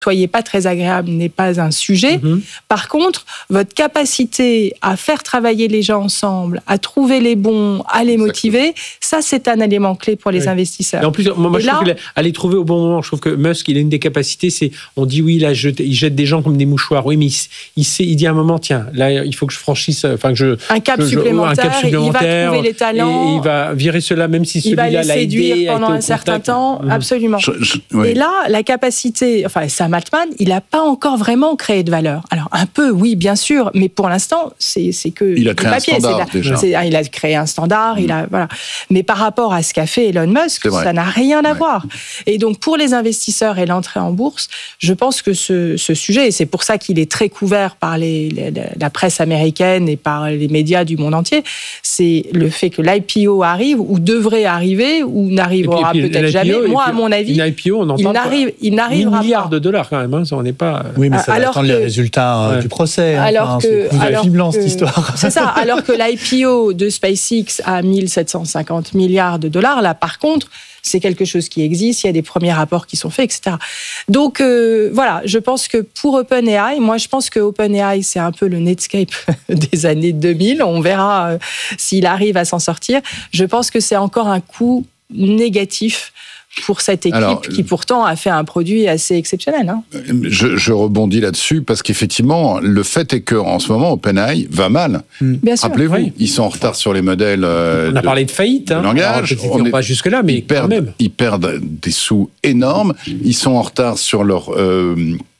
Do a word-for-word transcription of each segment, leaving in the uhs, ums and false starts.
soyez pas très agréable n'est pas un sujet. Mmh. Par contre, votre capacité à faire travailler les gens ensemble, à trouver les bons, à les motiver, ça, c'est un élément clé pour les oui. investisseurs. Et en plus, moi, moi je là, trouve qu'à les trouver au bon moment, je trouve que Musk, il a une des capacités, c'est, on dit oui, là, je, il jette des gens comme des mouchoirs. Oui, mais il, il, sait, il dit à un moment, tiens, là, il faut que je franchisse, enfin, que je... Un cap, que supplémentaire, je, un cap supplémentaire. Il va trouver les talents. Et il va virer cela, même si celui-là l'a aidé. Il va les séduire pendant un certain temps. Mmh. Absolument. Je, je, oui. Et là, la capacité, enfin, Sam Altman, il n'a pas encore vraiment créé de valeur. Alors, un peu, oui, bien sûr, mais pour l'instant, c'est, c'est que il a créé papier. un standard, la, déjà. C'est, il a créé un standard, mmh. il a, voilà. Mais par rapport à ce qu'a fait Elon Musk, ça n'a rien à ouais. voir. Et donc, pour les investisseurs et l'entrée en bourse, je pense que ce, ce sujet, et c'est pour ça qu'il est très couvert par les, les, la presse américaine et par les médias du monde entier, c'est le fait que l'I P O arrive, ou devrait arriver, ou n'arrivera et puis, et puis, peut-être jamais. Moi, à mon avis, I P O, on en il, parle n'arrive, il n'arrivera pas. milliards pas. de dollars quand même, hein, ça, on n'est pas... Oui, mais ça va attendre que, les résultats ouais. du procès. Alors enfin, que, c'est alors fiblant, que, cette histoire. C'est ça, alors que l'I P O de SpaceX à mille sept cent cinquante milliards de dollars, là, par contre, c'est quelque chose qui existe, il y a des premiers rapports qui sont faits, et cetera. Donc, euh, voilà, je pense que pour OpenAI, moi, je pense que OpenAI, c'est un peu le Netscape des années deux mille. On verra euh, s'il arrive à s'en sortir. Je pense que c'est encore un coup négatif pour cette équipe Alors, qui pourtant a fait un produit assez exceptionnel. Hein. Je, je rebondis là-dessus parce qu'effectivement, le fait est qu'en ce moment, OpenAI va mal. Bien sûr. Rappelez-vous, oui. ils sont en retard sur les modèles euh, On a de, parlé de faillite. Hein. De langage. Alors, on n'est pas jusque-là, mais ils perdent, quand même. Ils perdent des sous énormes. Ils sont en retard sur leur... Euh,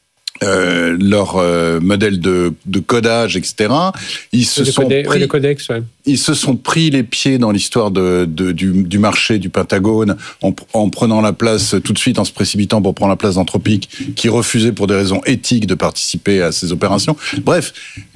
Euh, leur euh, modèle de, de codage, et cetera. Ils se le sont codec, pris, le codex, ouais. Ils se sont pris les pieds dans l'histoire de, de, du, du marché du Pentagone en, en prenant la place tout de suite, en se précipitant pour prendre la place d'Anthropic, qui refusait pour des raisons éthiques de participer à ces opérations. Bref,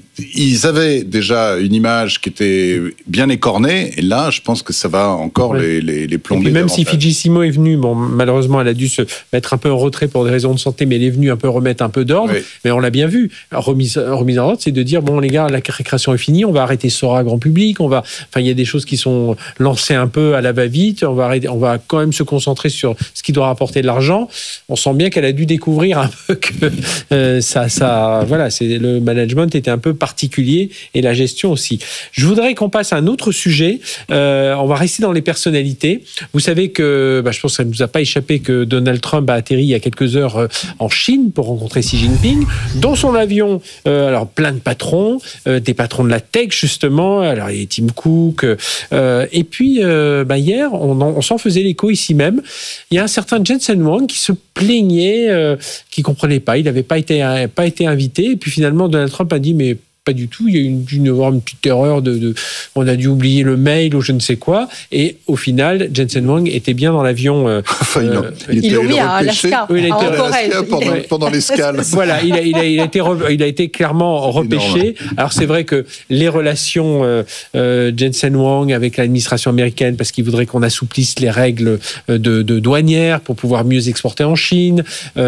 ils avaient déjà une image qui était bien écornée, et là, je pense que ça va encore ouais. les, les, les plomber. Et puis même davantage. si Fujisimo est venue, bon, malheureusement, elle a dû se mettre un peu en retrait pour des raisons de santé, mais elle est venue un peu remettre un peu d'ordre. Oui. Mais on l'a bien vu. Remise, remise en ordre, c'est de dire bon, les gars, la récréation est finie, on va arrêter Sora grand public, on va. Enfin, il y a des choses qui sont lancées un peu à la va-vite. On va arrêter, on va quand même se concentrer sur ce qui doit rapporter de l'argent. On sent bien qu'elle a dû découvrir un peu que euh, ça, ça, voilà, c'est le management était un peu particulier et la gestion aussi. Je voudrais qu'on passe à un autre sujet. Euh, on va rester dans les personnalités. Vous savez que, bah, je pense que ça ne nous a pas échappé que Donald Trump a atterri il y a quelques heures euh, en Chine pour rencontrer Xi Jinping. Dans son avion, euh, alors plein de patrons, euh, des patrons de la tech justement. Alors il y a Tim Cook. Euh, et puis euh, bah, hier, on, en, on s'en faisait l'écho ici même. Il y a un certain Jensen Huang qui se plaignait, euh, qui comprenait pas. Il n'avait pas été pas été invité. Et puis finalement, Donald Trump a dit mais pas du tout, il y a eu une, une, une petite erreur, de, de, on a dû oublier le mail ou je ne sais quoi, et au final, Jensen Huang était bien dans l'avion. Euh, enfin, il, a, il, il l'a mis à Alaska, oui, il a été à Alaska pendant, pendant l'escale. Voilà, il a, il, a, il, a été re, il a été clairement repêché. Alors c'est vrai que les relations euh, euh, Jensen Huang avec l'administration américaine, parce qu'il voudrait qu'on assouplisse les règles de, de douanières pour pouvoir mieux exporter en Chine,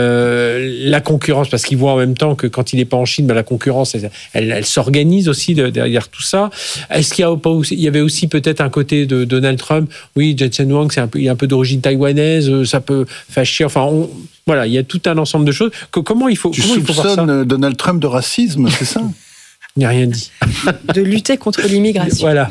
euh, la concurrence, parce qu'il voit en même temps que quand il n'est pas en Chine, ben, la concurrence, elle, elle, elle s'organise aussi de, derrière tout ça. Est-ce qu'il y, a pas aussi, il y avait aussi peut-être un côté de Donald Trump? Oui, Jensen Huang, c'est un peu, il a un peu d'origine taïwanaise, ça peut fâcher. Enfin, on, voilà, il y a tout un ensemble de choses. Que, comment il faut, tu comment il faut voir ça? soupçonnes Donald Trump de racisme, c'est ça? Il n'y a rien dit. De lutter contre l'immigration. Voilà.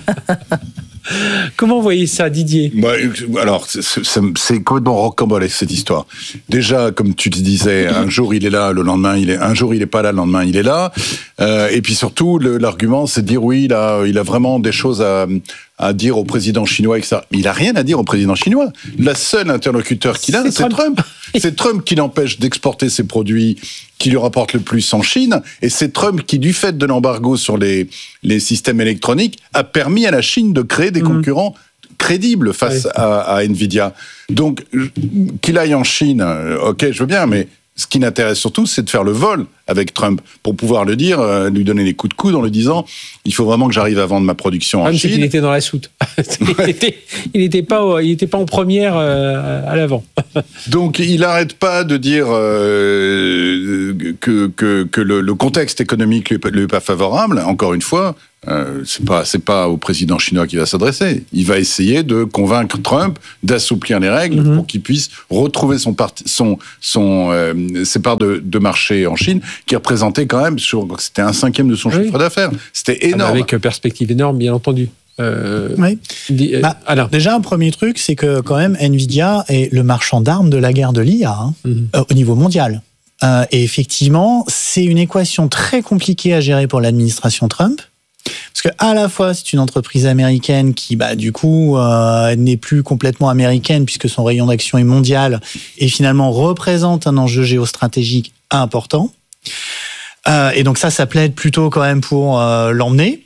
Comment vous voyez ça, Didier? bah, Alors, c'est, c'est, c'est complètement rocambolesque cette histoire. Déjà, comme tu te disais, un jour il est là, le lendemain il est, un jour il est pas là, le lendemain il est là. Euh, et puis surtout, le, l'argument, c'est de dire oui, il a, il a vraiment des choses à, à dire au président chinois et ça. Mais il a rien à dire au président chinois. La seule interlocuteur qu'il a, c'est, c'est Trump. Trump. C'est Trump qui l'empêche d'exporter ses produits qui lui rapportent le plus en Chine. Et c'est Trump qui, du fait de l'embargo sur les, les systèmes électroniques, a permis à la Chine de créer des mmh. concurrents crédibles face oui. à, à Nvidia. Donc, qu'il aille en Chine, ok, je veux bien, mais ce qui n'intéresse surtout, c'est de faire le vol avec Trump pour pouvoir le dire, euh, lui donner des coups de coude en lui disant il faut vraiment que j'arrive à vendre ma production en Même Chine. C'est qu'il était dans la soute. il était, il était pas, il était pas en première euh, à l'avant. Donc il n'arrête pas de dire euh, que, que, que le, le contexte économique lui est pas favorable, encore une fois, euh, c'est pas, c'est pas au président chinois qui va s'adresser. Il va essayer de convaincre Trump d'assouplir les règles mm-hmm. pour qu'il puisse retrouver son parti, son, son, euh, ses parts de, de marché en Chine, qui représentait quand même, c'était un cinquième de son oui. chiffre d'affaires. C'était énorme. Ah, avec perspective énorme, bien entendu. Euh, oui. euh, bah, déjà, un premier truc, c'est que quand même, Nvidia est le marchand d'armes de la guerre de l'I A hein, mm-hmm. euh, au niveau mondial. Euh, et effectivement, c'est une équation très compliquée à gérer pour l'administration Trump. Parce que à la fois, c'est une entreprise américaine qui, bah, du coup, euh, n'est plus complètement américaine puisque son rayon d'action est mondial et finalement représente un enjeu géostratégique important. Euh, et donc ça, ça plaide plutôt quand même pour euh, l'emmener.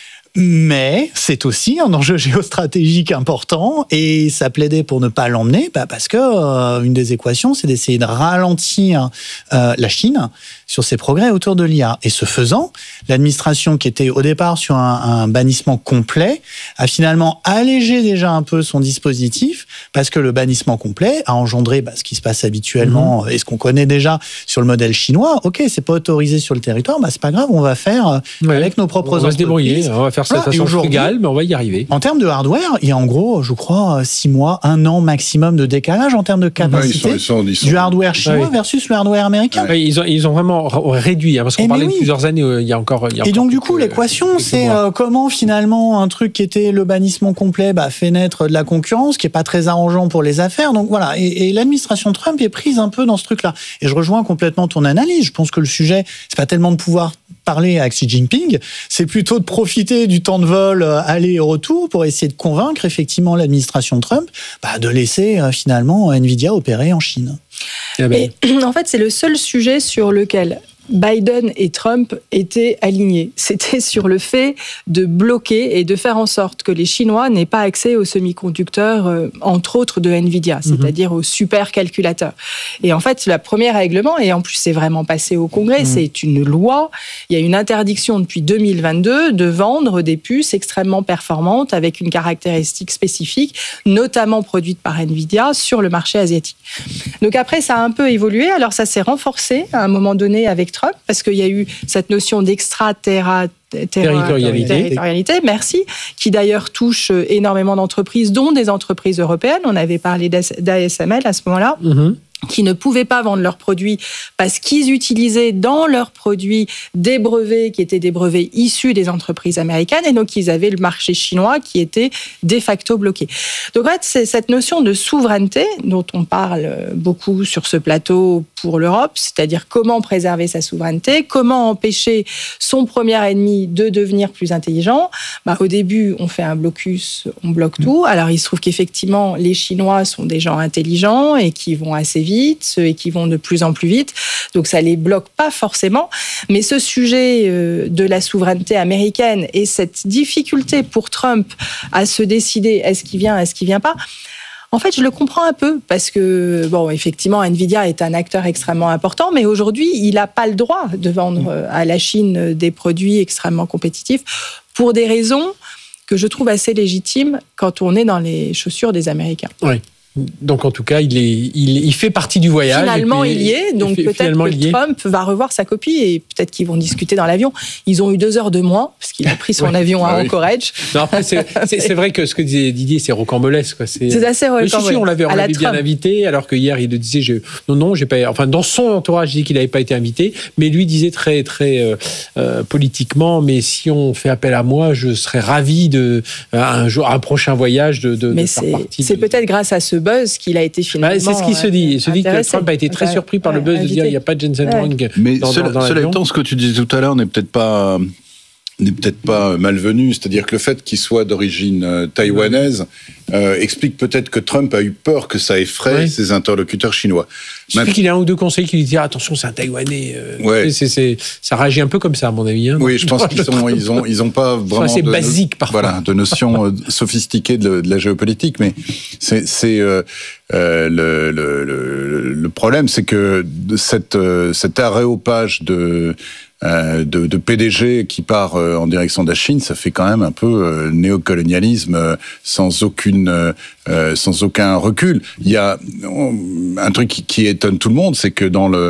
Mais c'est aussi un enjeu géostratégique important et ça plaidait pour ne pas l'emmener bah parce que euh, une des équations, c'est d'essayer de ralentir euh, la Chine sur ses progrès autour de l'I A. Et ce faisant, l'administration qui était au départ sur un, un bannissement complet a finalement allégé déjà un peu son dispositif parce que le bannissement complet a engendré bah, ce qui se passe habituellement mmh. et ce qu'on connaît déjà sur le modèle chinois. Ok, c'est pas autorisé sur le territoire, bah c'est pas grave, on va faire ouais. avec nos propres entreprises. On va se débrouiller, on va faire ça de façon frugale, mais on va y arriver. En termes de hardware, il y a en gros, je crois, six mois, un an maximum de décalage en termes de capacité ouais, ils sont, ils sont, ils sont... du hardware chinois ouais. versus le hardware américain. Ouais, ils, ont, ils ont vraiment réduit, hein, parce qu'on et parlait oui. de plusieurs années, il y a encore... Il y a et encore donc du coup, l'équation, c'est euh, comment finalement un truc qui était le bannissement complet bah, fait naître de la concurrence, qui est pas très arrangeant pour les affaires. Donc voilà, et, et l'administration Trump est prise un peu dans ce truc-là. Et je rejoins complètement ton analyse. Je pense que le sujet, c'est pas tellement de pouvoir parler avec Xi Jinping, c'est plutôt de profiter du temps de vol aller et retour pour essayer de convaincre effectivement l'administration Trump bah, de laisser euh, finalement Nvidia opérer en Chine. Et, en fait, c'est le seul sujet sur lequel Biden et Trump étaient alignés. C'était sur le fait de bloquer et de faire en sorte que les Chinois n'aient pas accès aux semi-conducteurs, euh, entre autres de Nvidia, c'est-à-dire mm-hmm. aux supercalculateurs. Et en fait, le premier règlement, et en plus c'est vraiment passé au Congrès, mm-hmm. c'est une loi. Il y a une interdiction depuis deux mille vingt-deux de vendre des puces extrêmement performantes avec une caractéristique spécifique, notamment produite par Nvidia, sur le marché asiatique. Donc après, ça a un peu évolué. Alors ça s'est renforcé à un moment donné avec Trump, parce qu'il y a eu cette notion d'extraterritorialité, territorialité, merci, qui d'ailleurs touche énormément d'entreprises, dont des entreprises européennes. On avait parlé d'A S M L à ce moment-là. Mm-hmm. qui ne pouvaient pas vendre leurs produits parce qu'ils utilisaient dans leurs produits des brevets qui étaient des brevets issus des entreprises américaines, et donc ils avaient le marché chinois qui était de facto bloqué. Donc en fait, c'est cette notion de souveraineté dont on parle beaucoup sur ce plateau pour l'Europe, c'est-à-dire comment préserver sa souveraineté, comment empêcher son premier ennemi de devenir plus intelligent. Bah, au début, on fait un blocus, on bloque tout. Alors il se trouve qu'effectivement, les Chinois sont des gens intelligents et qui vont assez vite, et qui vont de plus en plus vite. Donc ça les bloque pas forcément. Mais ce sujet de la souveraineté américaine et cette difficulté pour Trump à se décider, est-ce qu'il vient, est-ce qu'il vient pas, en fait, je le comprends un peu parce que, bon, effectivement, Nvidia est un acteur extrêmement important, mais aujourd'hui, il n'a pas le droit de vendre à la Chine des produits extrêmement compétitifs pour des raisons que je trouve assez légitimes quand on est dans les chaussures des Américains. Oui. Donc en tout cas, il, est, il, il fait partie du voyage. Finalement, puis, il y est. Donc peut-être que Trump va revoir sa copie et peut-être qu'ils vont discuter dans l'avion. Ils ont eu deux heures de moins parce qu'il a pris son ouais, avion à oui. Anchorage. Non, après, c'est, c'est, c'est vrai que ce que disait Didier, c'est rocambolesque. Quoi. C'est, c'est assez rocambolesque. Si, si, on l'avait, on l'avait bien invité, alors que hier, il le disait, je, non, non, j'ai pas. Enfin, dans son entourage, il dit qu'il n'avait pas été invité, mais lui disait très, très euh, euh, politiquement, mais si on fait appel à moi, je serais ravi de un jour, un prochain voyage de, de, mais de faire c'est, partie. C'est de... peut-être grâce à ce buzz qu'il a été finalement. Bah, c'est ce qui se dit. Il se dit que Trump a été très surpris par ouais, le buzz invité. De dire il n'y a pas de Jensen Huang. Ouais. Mais dans, cela, dans, dans cela étant, ce que tu disais tout à l'heure n'est peut-être pas n'est peut-être pas malvenu, c'est-à-dire que le fait qu'il soit d'origine euh, taïwanaise euh, explique peut-être que Trump a eu peur que ça effraie oui. ses interlocuteurs chinois. Il suffit qu'il y ait un ou deux conseils qui lui disent attention, c'est un Taïwanais. Euh, ouais. c'est, c'est, ça réagit un peu comme ça, à mon avis. Hein, oui, je pense qu'ils sont, ils ont, ils ont pas vraiment c'est assez de, basique parfois. Voilà, de notions euh, sophistiquées de, de la géopolitique, mais c'est, c'est euh, euh, le, le, le, le problème, c'est que cette, euh, cet aréopage de Euh, de, de P D G qui part euh, en direction de la Chine, ça fait quand même un peu euh, néocolonialisme euh, sans aucune, euh, sans aucun recul. Il y a un truc qui, qui étonne tout le monde, c'est que dans le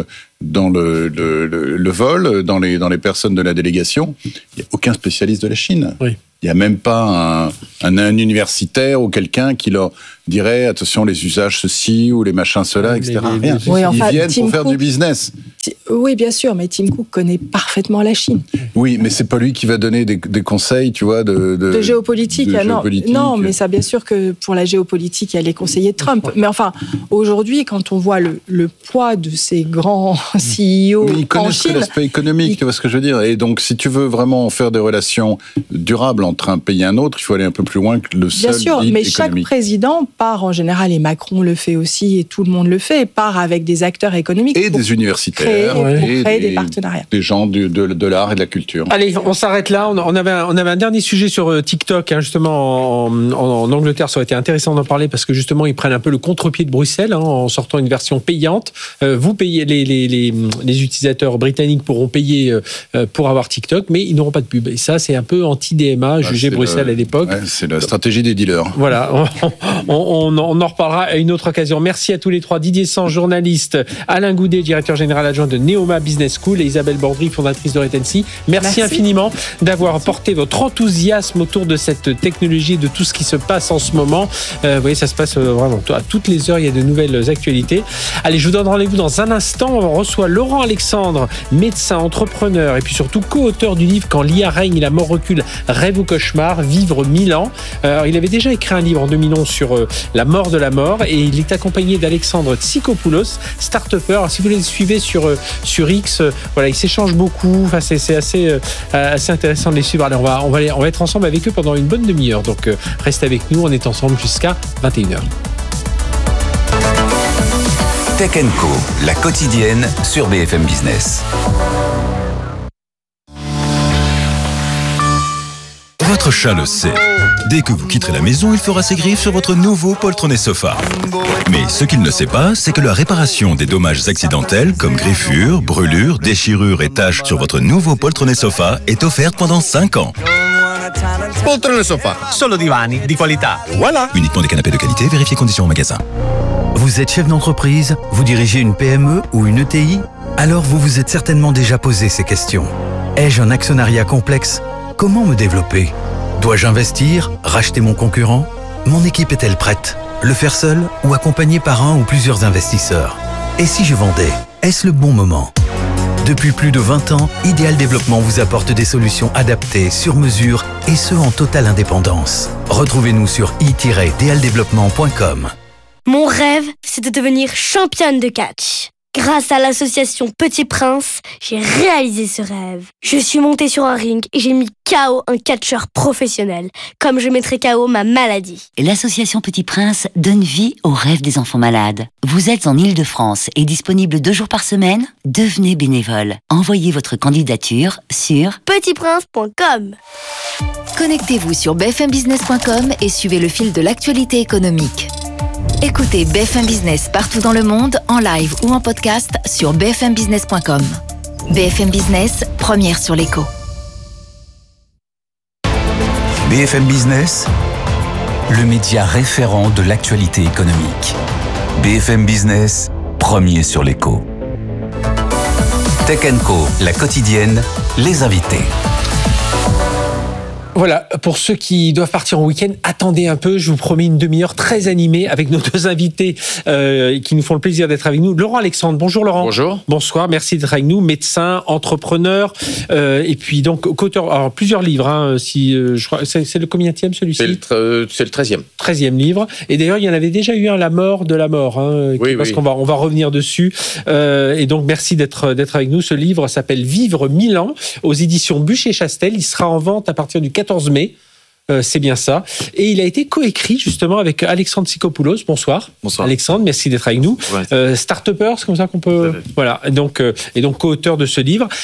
dans le, le, le, le vol, dans les, dans les personnes de la délégation, il n'y a aucun spécialiste de la Chine. Oui. Il n'y a même pas un, un, un universitaire ou quelqu'un qui leur dirait attention les usages ceci ou les machins cela, et cetera. Les, les, Rien. Oui, enfin, Ils viennent Tim pour faire Cook, du business. Oui, bien sûr, mais Tim Cook connaît parfaitement la Chine. Oui, mais c'est pas lui qui va donner des, des conseils, tu vois, de, de, de géopolitique. de Ah, non, géopolitique. non, mais ça, bien sûr que pour la géopolitique, il y a les conseillers de Trump. Mais enfin, aujourd'hui, quand on voit le, le poids de ces grands C E O mais ils en connaissent que Chine, l'aspect économique, ils... tu vois ce que je veux dire. Et donc, si tu veux vraiment faire des relations durables entre un pays et un autre, il faut aller un peu plus loin que le seul Bien sûr, lead mais économique. chaque président part en général, et Macron le fait aussi, et tout le monde le fait, part avec des acteurs économiques Et pour des universitaires. créer, pour et créer des, des partenariats. Des gens du, de, de l'art et de la culture. Allez, on s'arrête là. On on avait, un, on avait un dernier sujet sur TikTok, hein, justement, en, en, en Angleterre. Ça aurait été intéressant d'en parler parce que, justement, ils prennent un peu le contre-pied de Bruxelles hein, en sortant une version payante. Euh, vous payez, les, les, les, les utilisateurs britanniques pourront payer euh, pour avoir TikTok, mais ils n'auront pas de pub. Et ça, c'est un peu anti-D M A, jugé ouais, Bruxelles le, à l'époque. Ouais, c'est la stratégie des dealers. Voilà, on, on, on en reparlera à une autre occasion. Merci à tous les trois. Didier Sans, journaliste, Alain Goudet, directeur général adjoint de Neoma Business School, et Isabelle Bordry, fondatrice de Retency. Merci, Merci infiniment d'avoir porté votre enthousiasme autour de cette technologie, de tout ce qui se passe en ce moment. Euh, vous voyez, ça se passe vraiment à toutes les heures, il y a de nouvelles actualités. Allez, je vous donne rendez-vous dans un instant. On reçoit Laurent Alexandre, médecin, entrepreneur et puis surtout co-auteur du livre Quand l'I A règne, la mort recule, rêve ou cauchemar, vivre mille ans. Euh, il avait déjà écrit un livre en deux mille onze sur euh, la mort de la mort et il est accompagné d'Alexandre Tsikopoulos, start-upper. Alors, si vous les suivez sur, euh, sur X, euh, voilà, ils s'échangent beaucoup. Enfin, c'est, c'est assez, euh, assez intéressant de les suivre. Alors, on va, on, va aller, on va être ensemble avec eux pendant une bonne demi-heure. Donc, euh, restez avec nous. On est ensemble jusqu'à vingt et une heures. Tech and Co, la quotidienne sur B F M Business. Votre chat le sait. Dès que vous quitterez la maison, il fera ses griffes sur votre nouveau poltronné sofa. Mais ce qu'il ne sait pas, c'est que la réparation des dommages accidentels comme griffures, brûlures, déchirures et taches sur votre nouveau poltronné sofa est offerte pendant cinq ans. Poltrone sofa, solo divani di qualità. Voilà. Uniquement des canapés de qualité, vérifiez conditions en magasin. Vous êtes chef d'entreprise, vous dirigez une P M E ou une E T I? Alors vous vous êtes certainement déjà posé ces questions. Ai-je un actionnariat complexe? Comment me développer? Dois-je investir? Racheter mon concurrent? Mon équipe est-elle prête? Le faire seul ou accompagné par un ou plusieurs investisseurs? Et si je vendais? Est-ce le bon moment? Depuis plus de vingt ans, Ideal Développement vous apporte des solutions adaptées, sur mesure et ce en totale indépendance. Retrouvez-nous sur i tiret d l développement point com. Mon rêve, c'est de devenir championne de catch. Grâce à l'association Petit Prince, j'ai réalisé ce rêve. Je suis montée sur un ring et j'ai mis K O un catcheur professionnel, comme je mettrai K O ma maladie. L'association Petit Prince donne vie aux rêves des enfants malades. Vous êtes en Île-de-France et disponible deux jours par semaine? Devenez bénévole. Envoyez votre candidature sur petit prince point com. Connectez-vous sur b f m business point com et suivez le fil de l'actualité économique. Écoutez B F M Business partout dans le monde, en live ou en podcast sur b f m business point com. B F M Business, première sur l'écho. B F M Business, le média référent de l'actualité économique. B F M Business, premier sur l'écho. Tech and Co, la quotidienne, les invités. Voilà, pour ceux qui doivent partir en week-end, attendez un peu, je vous promets une demi-heure très animée avec nos deux invités euh, qui nous font le plaisir d'être avec nous. Laurent Alexandre, bonjour Laurent. Bonjour. Bonsoir, merci d'être avec nous, médecin, entrepreneur, euh, et puis donc auteur, alors plusieurs livres, hein, si, euh, je crois, c'est, c'est le combienième celui-ci? C'est le, tre- c'est le treizième. treizième livre, et d'ailleurs il y en avait déjà eu un, La mort de la mort, hein, oui, parce oui. qu'on va, on va revenir dessus, euh, et donc merci d'être, d'être avec nous. Ce livre s'appelle Vivre mille ans, aux éditions Bûcher-Chastel, il sera en vente à partir du quatorze mai. Euh, c'est bien ça. Et il a été coécrit justement avec Alexandre Tsikopoulos. Bonsoir. Bonsoir. Alexandre, merci d'être avec nous. Ouais. Euh, Start-upper, c'est comme ça qu'on peut. Voilà. Donc, euh, et donc co-auteur de ce livre.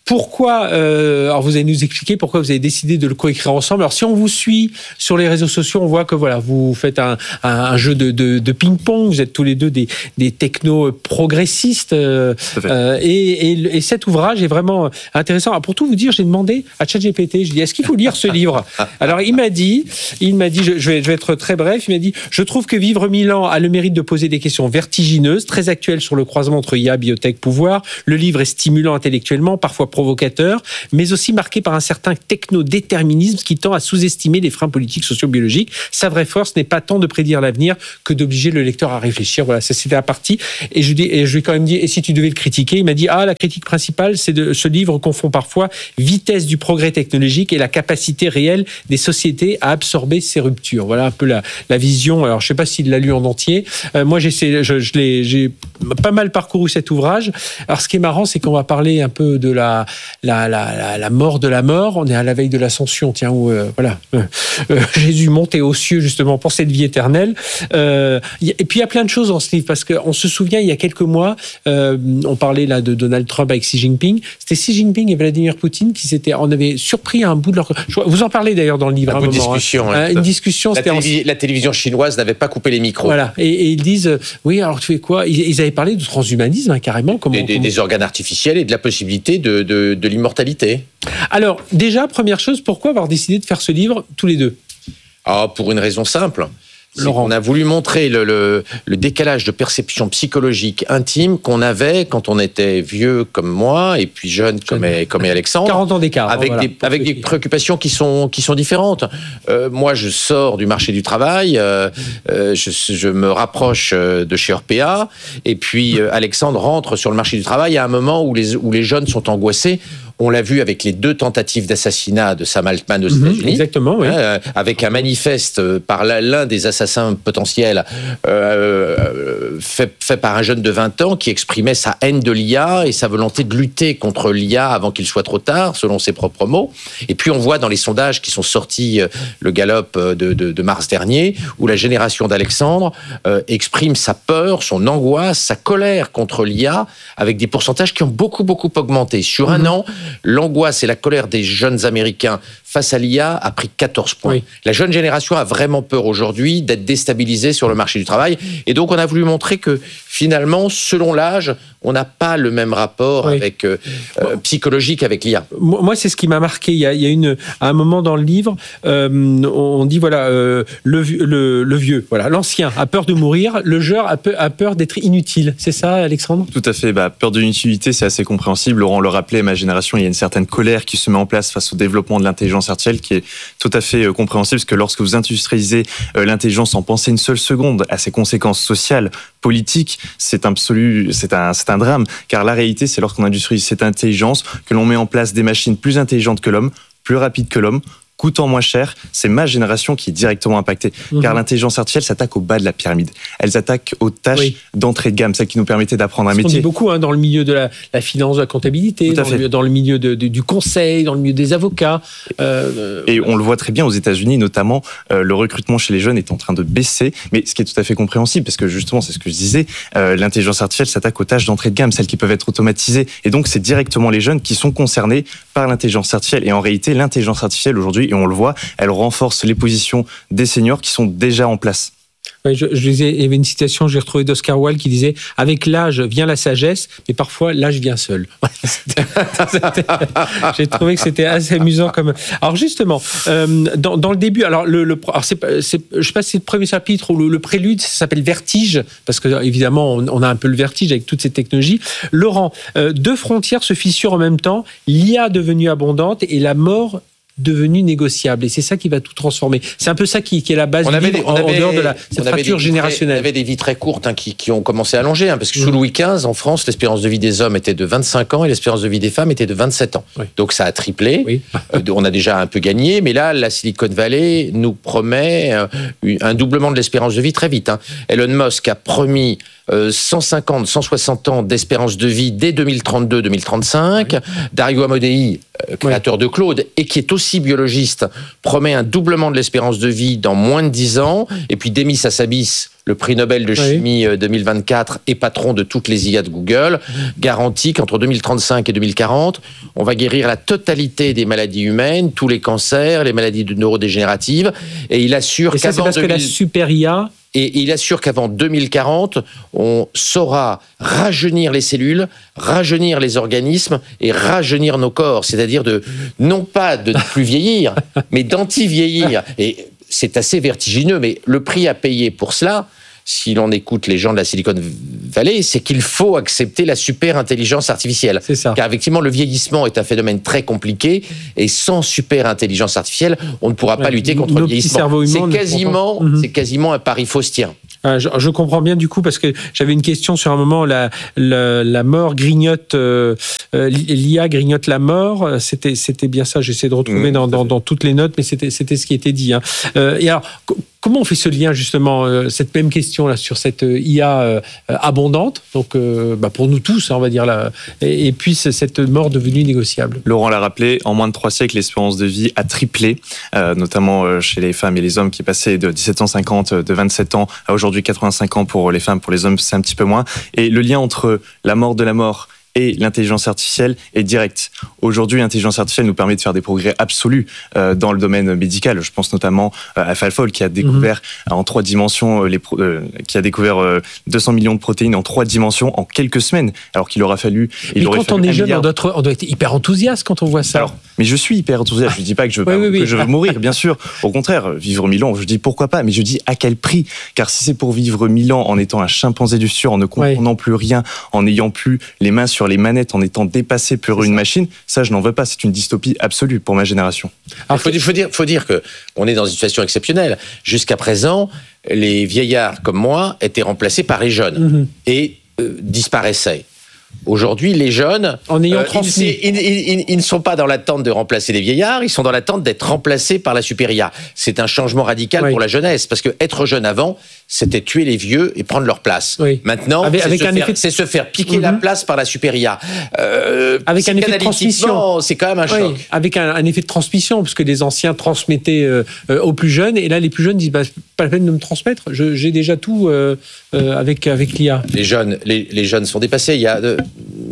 pourquoi euh, alors vous allez nous expliquer pourquoi vous avez décidé de le coécrire ensemble. Alors si on vous suit sur les réseaux sociaux, on voit que voilà, vous faites un, un, un jeu de, de, de ping-pong. Vous êtes tous les deux des, des technos progressistes euh, euh, et, et, et cet ouvrage est vraiment intéressant. Alors pour tout vous dire, j'ai demandé à ChatGPT, je dis est-ce qu'il faut lire ce livre? Alors il m'a dit, il m'a dit, je, je, vais, je vais être très bref, il m'a dit je trouve que Vivre mille ans a le mérite de poser des questions vertigineuses, très actuelles sur le croisement entre I A, biotech, pouvoir. Le livre est stimulant intellectuellement, parfois provocateur, mais aussi marqué par un certain techno-déterminisme qui tend à sous-estimer les freins politiques, socio-biologiques. Sa vraie force n'est pas tant de prédire l'avenir que d'obliger le lecteur à réfléchir. Voilà, ça c'était la partie. Et je, dis, et je lui ai quand même dit, et si tu devais le critiquer? Il m'a dit, ah, la critique principale, c'est de ce livre confond parfois vitesse du progrès technologique et la capacité réelle des sociétés à absorber ces ruptures. Voilà un peu la, la vision. Alors, je ne sais pas s'il l'a lu en entier. Euh, moi, j'essaie, je, je l'ai, j'ai pas mal parcouru cet ouvrage. Alors, ce qui est marrant, c'est qu'on va parler un peu de la, la, la, la, la mort de la mort. On est à la veille de l'ascension, tiens, où euh, voilà, euh, euh, Jésus montait aux cieux justement pour cette vie éternelle. Euh, et puis il y a plein de choses dans ce livre parce qu'on se souvient, il y a quelques mois, euh, on parlait là de Donald Trump avec Xi Jinping. C'était Xi Jinping et Vladimir Poutine qui s'étaient, on avait surpris à un bout de leur. Vous en parlez d'ailleurs dans le livre. Un un bout de moment, discussion. Hein. Ouais, une discussion. La, télévis- en... la télévision chinoise n'avait pas coupé les micros. Voilà. Et, et ils disent, euh, oui, alors tu fais quoi? ils, ils avaient parlé de transhumanisme hein, carrément. Comment, des, des, comment... des organes artificiels et de la possibilité de, de, de l'immortalité. Alors déjà, première chose, pourquoi avoir décidé de faire ce livre tous les deux? Ah, pour une raison simple. Laurent. On a voulu montrer le, le, le décalage de perception psychologique intime qu'on avait quand on était vieux comme moi et puis jeune comme est, comme est Alexandre. quarante ans d'écart. Avec, voilà, des, avec des préoccupations qui sont, qui sont différentes. Euh, moi, je sors du marché du travail, euh, euh, je, je me rapproche de chez Orpea et puis euh, Alexandre rentre sur le marché du travail à un moment où les, où les jeunes sont angoissés. On l'a vu avec les deux tentatives d'assassinat de Sam Altman aux mmh, États-Unis. Exactement, oui. Euh, avec un manifeste par l'un des assassins potentiels euh, fait, fait par un jeune de vingt ans qui exprimait sa haine de l'I A et sa volonté de lutter contre l'I A avant qu'il soit trop tard, selon ses propres mots. Et puis on voit dans les sondages qui sont sortis, euh, le Gallup de, de, de mars dernier, où la génération d'Alexandre euh, exprime sa peur, son angoisse, sa colère contre l'I A, avec des pourcentages qui ont beaucoup, beaucoup augmenté. Sur mmh. un an, l'angoisse et la colère des jeunes Américains face à l'I A a pris quatorze points. Oui. La jeune génération a vraiment peur aujourd'hui d'être déstabilisée sur le marché du travail. Et donc, on a voulu montrer que finalement, selon l'âge, on n'a pas le même rapport oui. avec, euh, euh, psychologique avec l'I A. Moi, c'est ce qui m'a marqué. Il y a, il y a une, à un moment dans le livre, euh, on dit voilà, euh, le, le, le vieux, voilà, l'ancien a peur de mourir, le jeune a peur, a peur d'être inutile. C'est ça, Alexandre? Tout à fait. Bah, peur de l'inutilité, c'est assez compréhensible. Laurent le rappelait, ma génération, il y a une certaine colère qui se met en place face au développement de l'intelligence artificielle qui est tout à fait compréhensible parce que lorsque vous industrialisez l'intelligence sans penser une seule seconde à ses conséquences sociales, politiques, c'est absolu, c'est un, c'est un drame. Car la réalité, c'est lorsqu'on industrialise cette intelligence que l'on met en place des machines plus intelligentes que l'homme, plus rapides que l'homme, coûtant moins cher, c'est ma génération qui est directement impactée. Mmh. Car l'intelligence artificielle s'attaque au bas de la pyramide. Elle s'attaque aux tâches oui. d'entrée de gamme, celles qui nous permettaient d'apprendre un métier. On dit beaucoup hein, dans le milieu de la, la finance, de la comptabilité, dans le, dans le milieu de, de, du conseil, dans le milieu des avocats. Euh, Et on le voit très bien aux États-Unis, notamment, euh, le recrutement chez les jeunes est en train de baisser. Mais ce qui est tout à fait compréhensible, parce que justement, c'est ce que je disais, euh, l'intelligence artificielle s'attaque aux tâches d'entrée de gamme, celles qui peuvent être automatisées. Et donc, c'est directement les jeunes qui sont concernés par l'intelligence artificielle. Et en réalité, l'intelligence artificielle aujourd'hui, et on le voit, elle renforce les positions des seniors qui sont déjà en place. Oui, je, je disais, il y avait une citation que j'ai retrouvée d'Oscar Wilde qui disait « Avec l'âge vient la sagesse, mais parfois l'âge vient seul. » J'ai trouvé que c'était assez amusant. Comme... Alors justement, euh, dans, dans le début, alors, le, le, alors c'est, c'est, je ne sais pas si c'est le premier chapitre ou le, le prélude, ça s'appelle Vertige, parce que évidemment, on, on a un peu le vertige avec toutes ces technologies. Laurent, euh, deux frontières se fissurent en même temps, l'I A devenue abondante et la mort devenu négociable. Et c'est ça qui va tout transformer. C'est un peu ça qui, qui est la base on du livre, des, en, avait, en dehors de la, cette fracture générationnelle. On avait des vies très courtes hein, qui, qui ont commencé à allonger, hein, parce que sous mmh. Louis quinze, en France, l'espérance de vie des hommes était de vingt-cinq ans et l'espérance de vie des femmes était de vingt-sept ans. Oui. Donc ça a triplé. Oui. euh, on a déjà un peu gagné, mais là, la Silicon Valley nous promet euh, un doublement de l'espérance de vie très vite. Hein. Elon Musk a promis Euh, cent cinquante, cent soixante ans d'espérance de vie dès deux mille trente-deux deux mille trente-cinq. Oui. Dario Amodei, euh, créateur oui. de Claude, et qui est aussi aussi biologiste, promet un doublement de l'espérance de vie dans moins de dix ans. Et puis Demis Hassabis, le prix Nobel de chimie oui. deux mille vingt-quatre et patron de toutes les I A de Google, garantit qu'entre deux mille trente-cinq et deux mille quarante, on va guérir la totalité des maladies humaines, tous les cancers, les maladies neurodégénératives. Et il assure et ça, qu'avant c'est parce deux mille... que la super I A... Et il assure qu'avant deux mille quarante, on saura rajeunir les cellules, rajeunir les organismes et rajeunir nos corps. C'est-à-dire de, non pas de ne plus vieillir, mais d'anti-vieillir. Et c'est assez vertigineux, mais le prix à payer pour cela, si l'on écoute les gens de la Silicon Valley, c'est qu'il faut accepter la super intelligence artificielle. C'est ça. Car effectivement, le vieillissement est un phénomène très compliqué et sans super intelligence artificielle, on ne pourra ouais, pas lutter contre le vieillissement. C'est quasiment, mm-hmm. c'est quasiment un pari faustien. Ah, je, je comprends bien du coup parce que j'avais une question sur un moment, la, la, la mort grignote, euh, l'I A grignote la mort, c'était, c'était bien ça, j'essaie de retrouver mmh, dans, dans, dans toutes les notes, mais c'était, c'était ce qui était dit. Hein. Euh, et alors, comment on fait ce lien justement, euh, cette même question là sur cette I A euh, abondante, donc euh, bah, pour nous tous, hein, on va dire là, et, et puis cette mort devenue négociable. Laurent l'a rappelé, en moins de trois siècles, l'espérance de vie a triplé, euh, notamment chez les femmes et les hommes qui passaient de dix-sept cent cinquante, de vingt-sept ans à aujourd'hui quatre-vingt-cinq ans pour les femmes, pour les hommes c'est un petit peu moins. Et le lien entre la mort de la mort et l'intelligence artificielle est direct. Aujourd'hui, l'intelligence artificielle nous permet de faire des progrès absolus euh, dans le domaine médical. Je pense notamment euh, à AlphaFold qui a découvert mmh. en trois dimensions, euh, les pro- euh, qui a découvert euh, deux cents millions de protéines en trois dimensions en quelques semaines, alors qu'il aura fallu. Mais il aurait quand fallu on est jeune, milliard... on doit, être, on doit être hyper enthousiaste quand on voit ça. Alors, mais je suis hyper enthousiaste. Je ne dis pas que je veux, oui, pas, oui, oui. que je veux mourir, bien sûr. Au contraire, vivre mille ans, je dis pourquoi pas, mais je dis à quel prix. Car si c'est pour vivre mille ans en étant un chimpanzé du futur, en ne comprenant oui. plus rien, en n'ayant plus les mains sur les manettes, en étant dépassé par une machine, ça je n'en veux pas, c'est une dystopie absolue pour ma génération. Il faut, faut dire, faut dire que on est dans une situation exceptionnelle. Jusqu'à présent, les vieillards comme moi étaient remplacés par les jeunes mm-hmm. et euh, disparaissaient. Aujourd'hui, les jeunes, en ayant euh, transmis. Ils, ils, ils, ils ne sont pas dans l'attente de remplacer les vieillards, ils sont dans l'attente d'être remplacés par la super I A. C'est un changement radical oui. pour la jeunesse, parce que être jeune avant, c'était tuer les vieux et prendre leur place. Oui. Maintenant, avec, c'est, avec se un faire, effet de... c'est se faire piquer mm-hmm. la place par la super I A. Euh, avec un effet de transmission. C'est quand même un choc. Oui. Avec un, un effet de transmission, parce que les anciens transmettaient euh, euh, aux plus jeunes, et là, les plus jeunes disent bah, pas la peine de me transmettre, je, j'ai déjà tout euh, euh, avec, avec l'I A. Les jeunes, les, les jeunes sont dépassés. Il y a... Euh,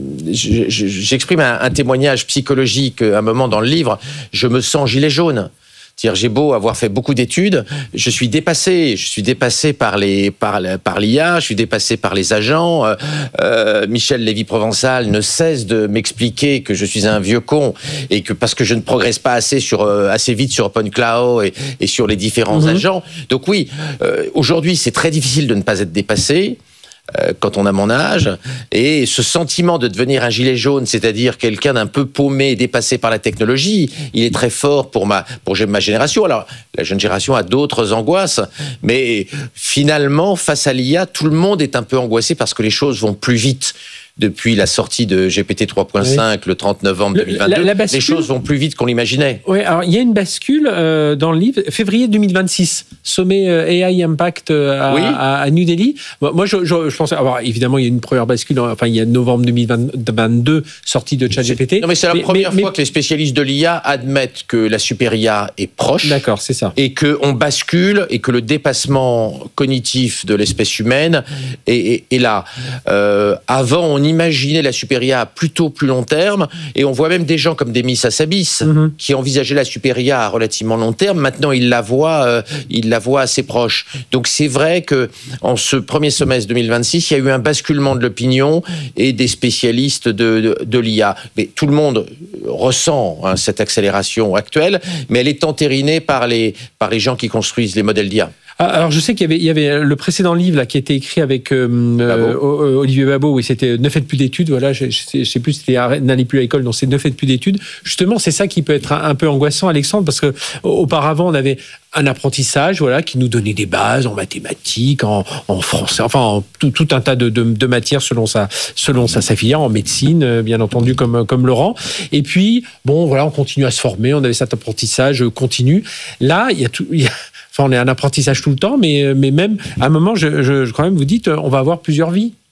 J'exprime un, un témoignage psychologique à un moment dans le livre. Je me sens gilet jaune. C'est-à-dire, j'ai beau avoir fait beaucoup d'études, je suis dépassé. Je suis dépassé par les par par l'I A, je suis dépassé par les agents. Euh, euh, Michel Lévy-Provençal ne cesse de m'expliquer que je suis un vieux con et que parce que je ne progresse pas assez sur euh, assez vite sur OpenCloud et, et sur les différents mmh. agents. Donc oui, euh, aujourd'hui, c'est très difficile de ne pas être dépassé. Quand on a mon âge, et ce sentiment de devenir un gilet jaune, c'est-à-dire quelqu'un d'un peu paumé, dépassé par la technologie, il est très fort pour ma, pour ma génération. Alors, la jeune génération a d'autres angoisses, mais finalement, face à l'I A, tout le monde est un peu angoissé parce que les choses vont plus vite. Depuis la sortie de G P T trois point cinq, oui. le trente novembre deux mille vingt-deux, la, la bascule, les choses vont plus vite qu'on l'imaginait. Oui, alors il y a une bascule euh, dans le livre, février deux mille vingt-six, sommet euh, A I Impact euh, à, oui. à, à New Delhi. Moi, je, je, je pense, alors, évidemment, il y a une première bascule, enfin, il y a novembre deux mille vingt-deux, sortie de ChatGPT. Non, mais c'est la mais, première mais, fois mais... que les spécialistes de l'I A admettent que la super I A est proche. D'accord, c'est ça. Et qu'on bascule et que le dépassement cognitif de l'espèce humaine est, est, est là. Euh, avant, on imaginait la super I A à plutôt plus long terme, et on voit même des gens comme Demis Hassabis mm-hmm. qui envisageaient la super I A à relativement long terme. Maintenant, ils la voient, euh, ils la voient assez proche. Donc, c'est vrai que en ce premier semestre deux mille vingt-six, il y a eu un basculement de l'opinion et des spécialistes de, de, de l'I A. Mais tout le monde ressent hein, cette accélération actuelle, mais elle est entérinée par les, par les gens qui construisent les modèles d'I A. Alors, je sais qu'il y avait, il y avait le précédent livre là qui a été écrit avec euh, euh, Olivier Babot, oui, c'était Ne faites plus d'études. Voilà, je, je sais plus, c'était N'allez plus à l'école, donc c'est Ne faites plus d'études. Justement, c'est ça qui peut être un, un peu angoissant, Alexandre, parce que auparavant, on avait un apprentissage, voilà, qui nous donnait des bases en mathématiques, en, en français, enfin, en tout, tout un tas de, de, de matières selon sa, selon sa, sa filière, en médecine, bien entendu, comme, comme Laurent. Et puis, bon, voilà, on continue à se former, on avait cet apprentissage continu. Là, il y a tout, il y a, enfin, on est un apprentissage tout le temps, mais, mais même, à un moment, je, je, je quand même, vous dites, on va avoir plusieurs vies.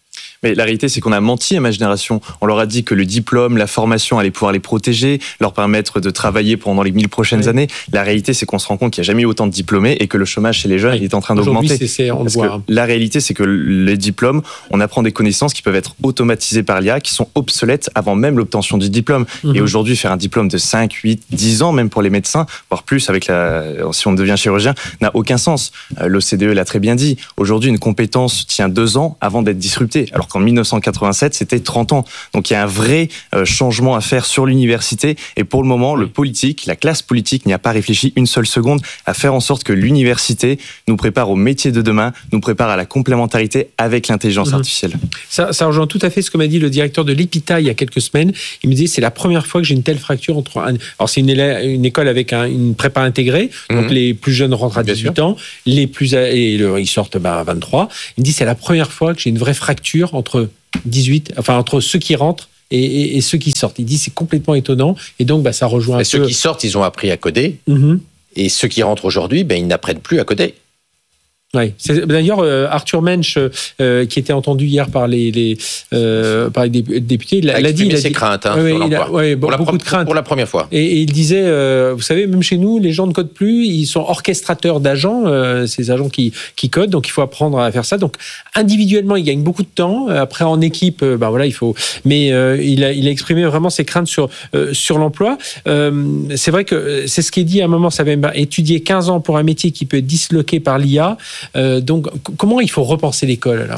Mais la réalité, c'est qu'on a menti à ma génération. On leur a dit que le diplôme, la formation allait pouvoir les protéger, leur permettre de travailler pendant les mille prochaines oui. années. La réalité, c'est qu'on se rend compte qu'il n'y a jamais eu autant de diplômés et que le chômage chez les jeunes, oui. il est en train d'augmenter. C'est, c'est, on Parce le voit, que hein. La réalité, c'est que les diplômes, on apprend des connaissances qui peuvent être automatisées par l'I A, qui sont obsolètes avant même l'obtention du diplôme. Mm-hmm. Et aujourd'hui, faire un diplôme de cinq, huit, dix ans, même pour les médecins, voire plus avec la, si on devient chirurgien, n'a aucun sens. L'O C D E l'a très bien dit. Aujourd'hui, une compétence tient deux ans avant d'être disruptée. Alors qu'en mille neuf cent quatre-vingt-sept, c'était trente ans. Donc il y a un vrai changement à faire sur l'université. Et pour le moment, le politique, la classe politique n'y a pas réfléchi une seule seconde à faire en sorte que l'université nous prépare au métier de demain, nous prépare à la complémentarité avec l'intelligence mmh. artificielle. Ça, ça rejoint tout à fait ce que m'a dit le directeur de l'EPITA il y a quelques semaines. Il me disait c'est la première fois que j'ai une telle fracture entre un... Alors c'est une, élè... une école avec un, une prépa intégrée, mmh. donc les plus jeunes rentrent à dix-huit ans, les plus et le... ils sortent bah, à vingt-trois. Il me dit c'est la première fois que j'ai une vraie fracture entre dix-huit, enfin entre ceux qui rentrent et, et, et ceux qui sortent. Il dit c'est complètement étonnant et donc bah, ça rejoint. Et un ceux peu... qui sortent, ils ont appris à coder. Mmh. Et ceux qui rentrent aujourd'hui, ben, ils n'apprennent plus à coder. Oui. C'est, d'ailleurs, euh, Arthur Mensch, euh, qui était entendu hier par les, les, euh, par les députés, il a l'a dit. Il a ses dit, craintes hein, oui, sur il a, ouais, pour beaucoup la, de craintes. Pour la première fois. Et, et il disait, euh, vous savez, même chez nous, les gens ne codent plus, ils sont orchestrateurs d'agents, euh, ces agents qui, qui codent, donc il faut apprendre à faire ça. Donc, individuellement, ils gagnent beaucoup de temps. Après, en équipe, euh, ben voilà, il faut. Mais euh, il, a, il a exprimé vraiment ses craintes sur, euh, sur l'emploi. Euh, c'est vrai que c'est ce qui est dit à un moment, ça va étudier quinze ans pour un métier qui peut être disloqué par l'I A. Euh, donc, comment il faut repenser l'école alors ?